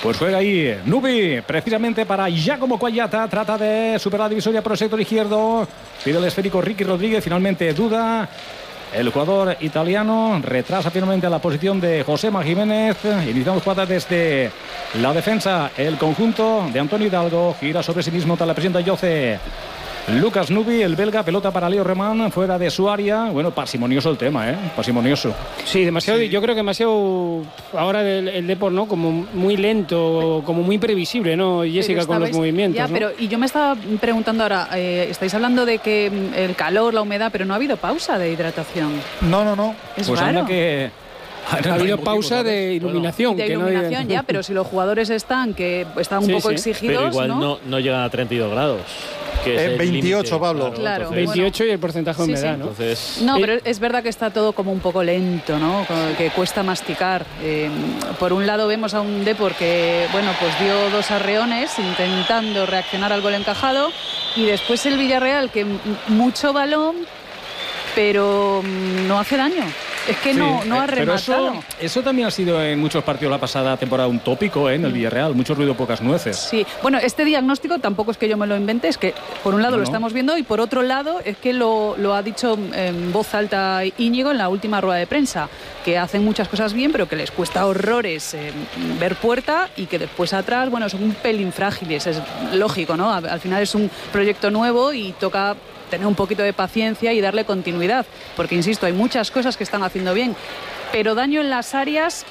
Pues juega ahí Nubi, precisamente para Giacomo Quagliata. Trata de superar la divisoria por el sector izquierdo. Pide el esférico Ricky Rodríguez. Finalmente duda. El jugador italiano retrasa finalmente a la posición de Josema Jiménez. Iniciamos jugada desde la defensa. El conjunto de Antonio Hidalgo gira sobre sí mismo tras la presión de Yoce. Lucas Nubi, el belga, pelota para Leo Remán, fuera de su área. Bueno, parsimonioso el tema, ¿eh? Parsimonioso. Sí, demasiado, sí. Yo creo que demasiado. Ahora el, el Depor, ¿no? Como muy lento, como muy previsible, ¿no? Jessica, estabais, con los movimientos. Ya, ¿no? pero y yo me estaba preguntando ahora, eh, estáis hablando de que el calor, la humedad, pero no ha habido pausa de hidratación. No, no, no. Es pues raro. que ha habido pausa de iluminación. De que iluminación, no hay... ya, pero si los jugadores están, que están un sí, poco sí. exigidos, pero igual ¿no? no, no llegan a treinta y dos grados. Que es en veintiocho, límite, Pablo. Claro, Claro, entonces, veintiocho y el porcentaje de Sí, humedad, sí. ¿no? Entonces, No, pero es verdad que está todo como un poco lento, ¿no? Que cuesta masticar. Eh, por un lado vemos a un Depor que, bueno, pues dio dos arreones intentando reaccionar al gol encajado, y después el Villarreal que mucho balón, pero no hace daño. Es que no, sí, no ha eh, pero rematado. Eso, eso también ha sido en muchos partidos la pasada temporada un tópico, ¿eh? En el Villarreal. Mucho ruido, pocas nueces. Sí, bueno, este diagnóstico tampoco es que yo me lo invente, es que por un lado No, lo no. estamos viendo y por otro lado es que lo, lo ha dicho en voz alta Íñigo en la última rueda de prensa, que hacen muchas cosas bien, pero que les cuesta horrores eh, ver puerta, y que después atrás, bueno, son un pelín frágiles. Es lógico, ¿no? Al, al final es un proyecto nuevo y toca tener un poquito de paciencia y darle continuidad, porque insisto, hay muchas cosas que están haciendo bien, pero daño en las áreas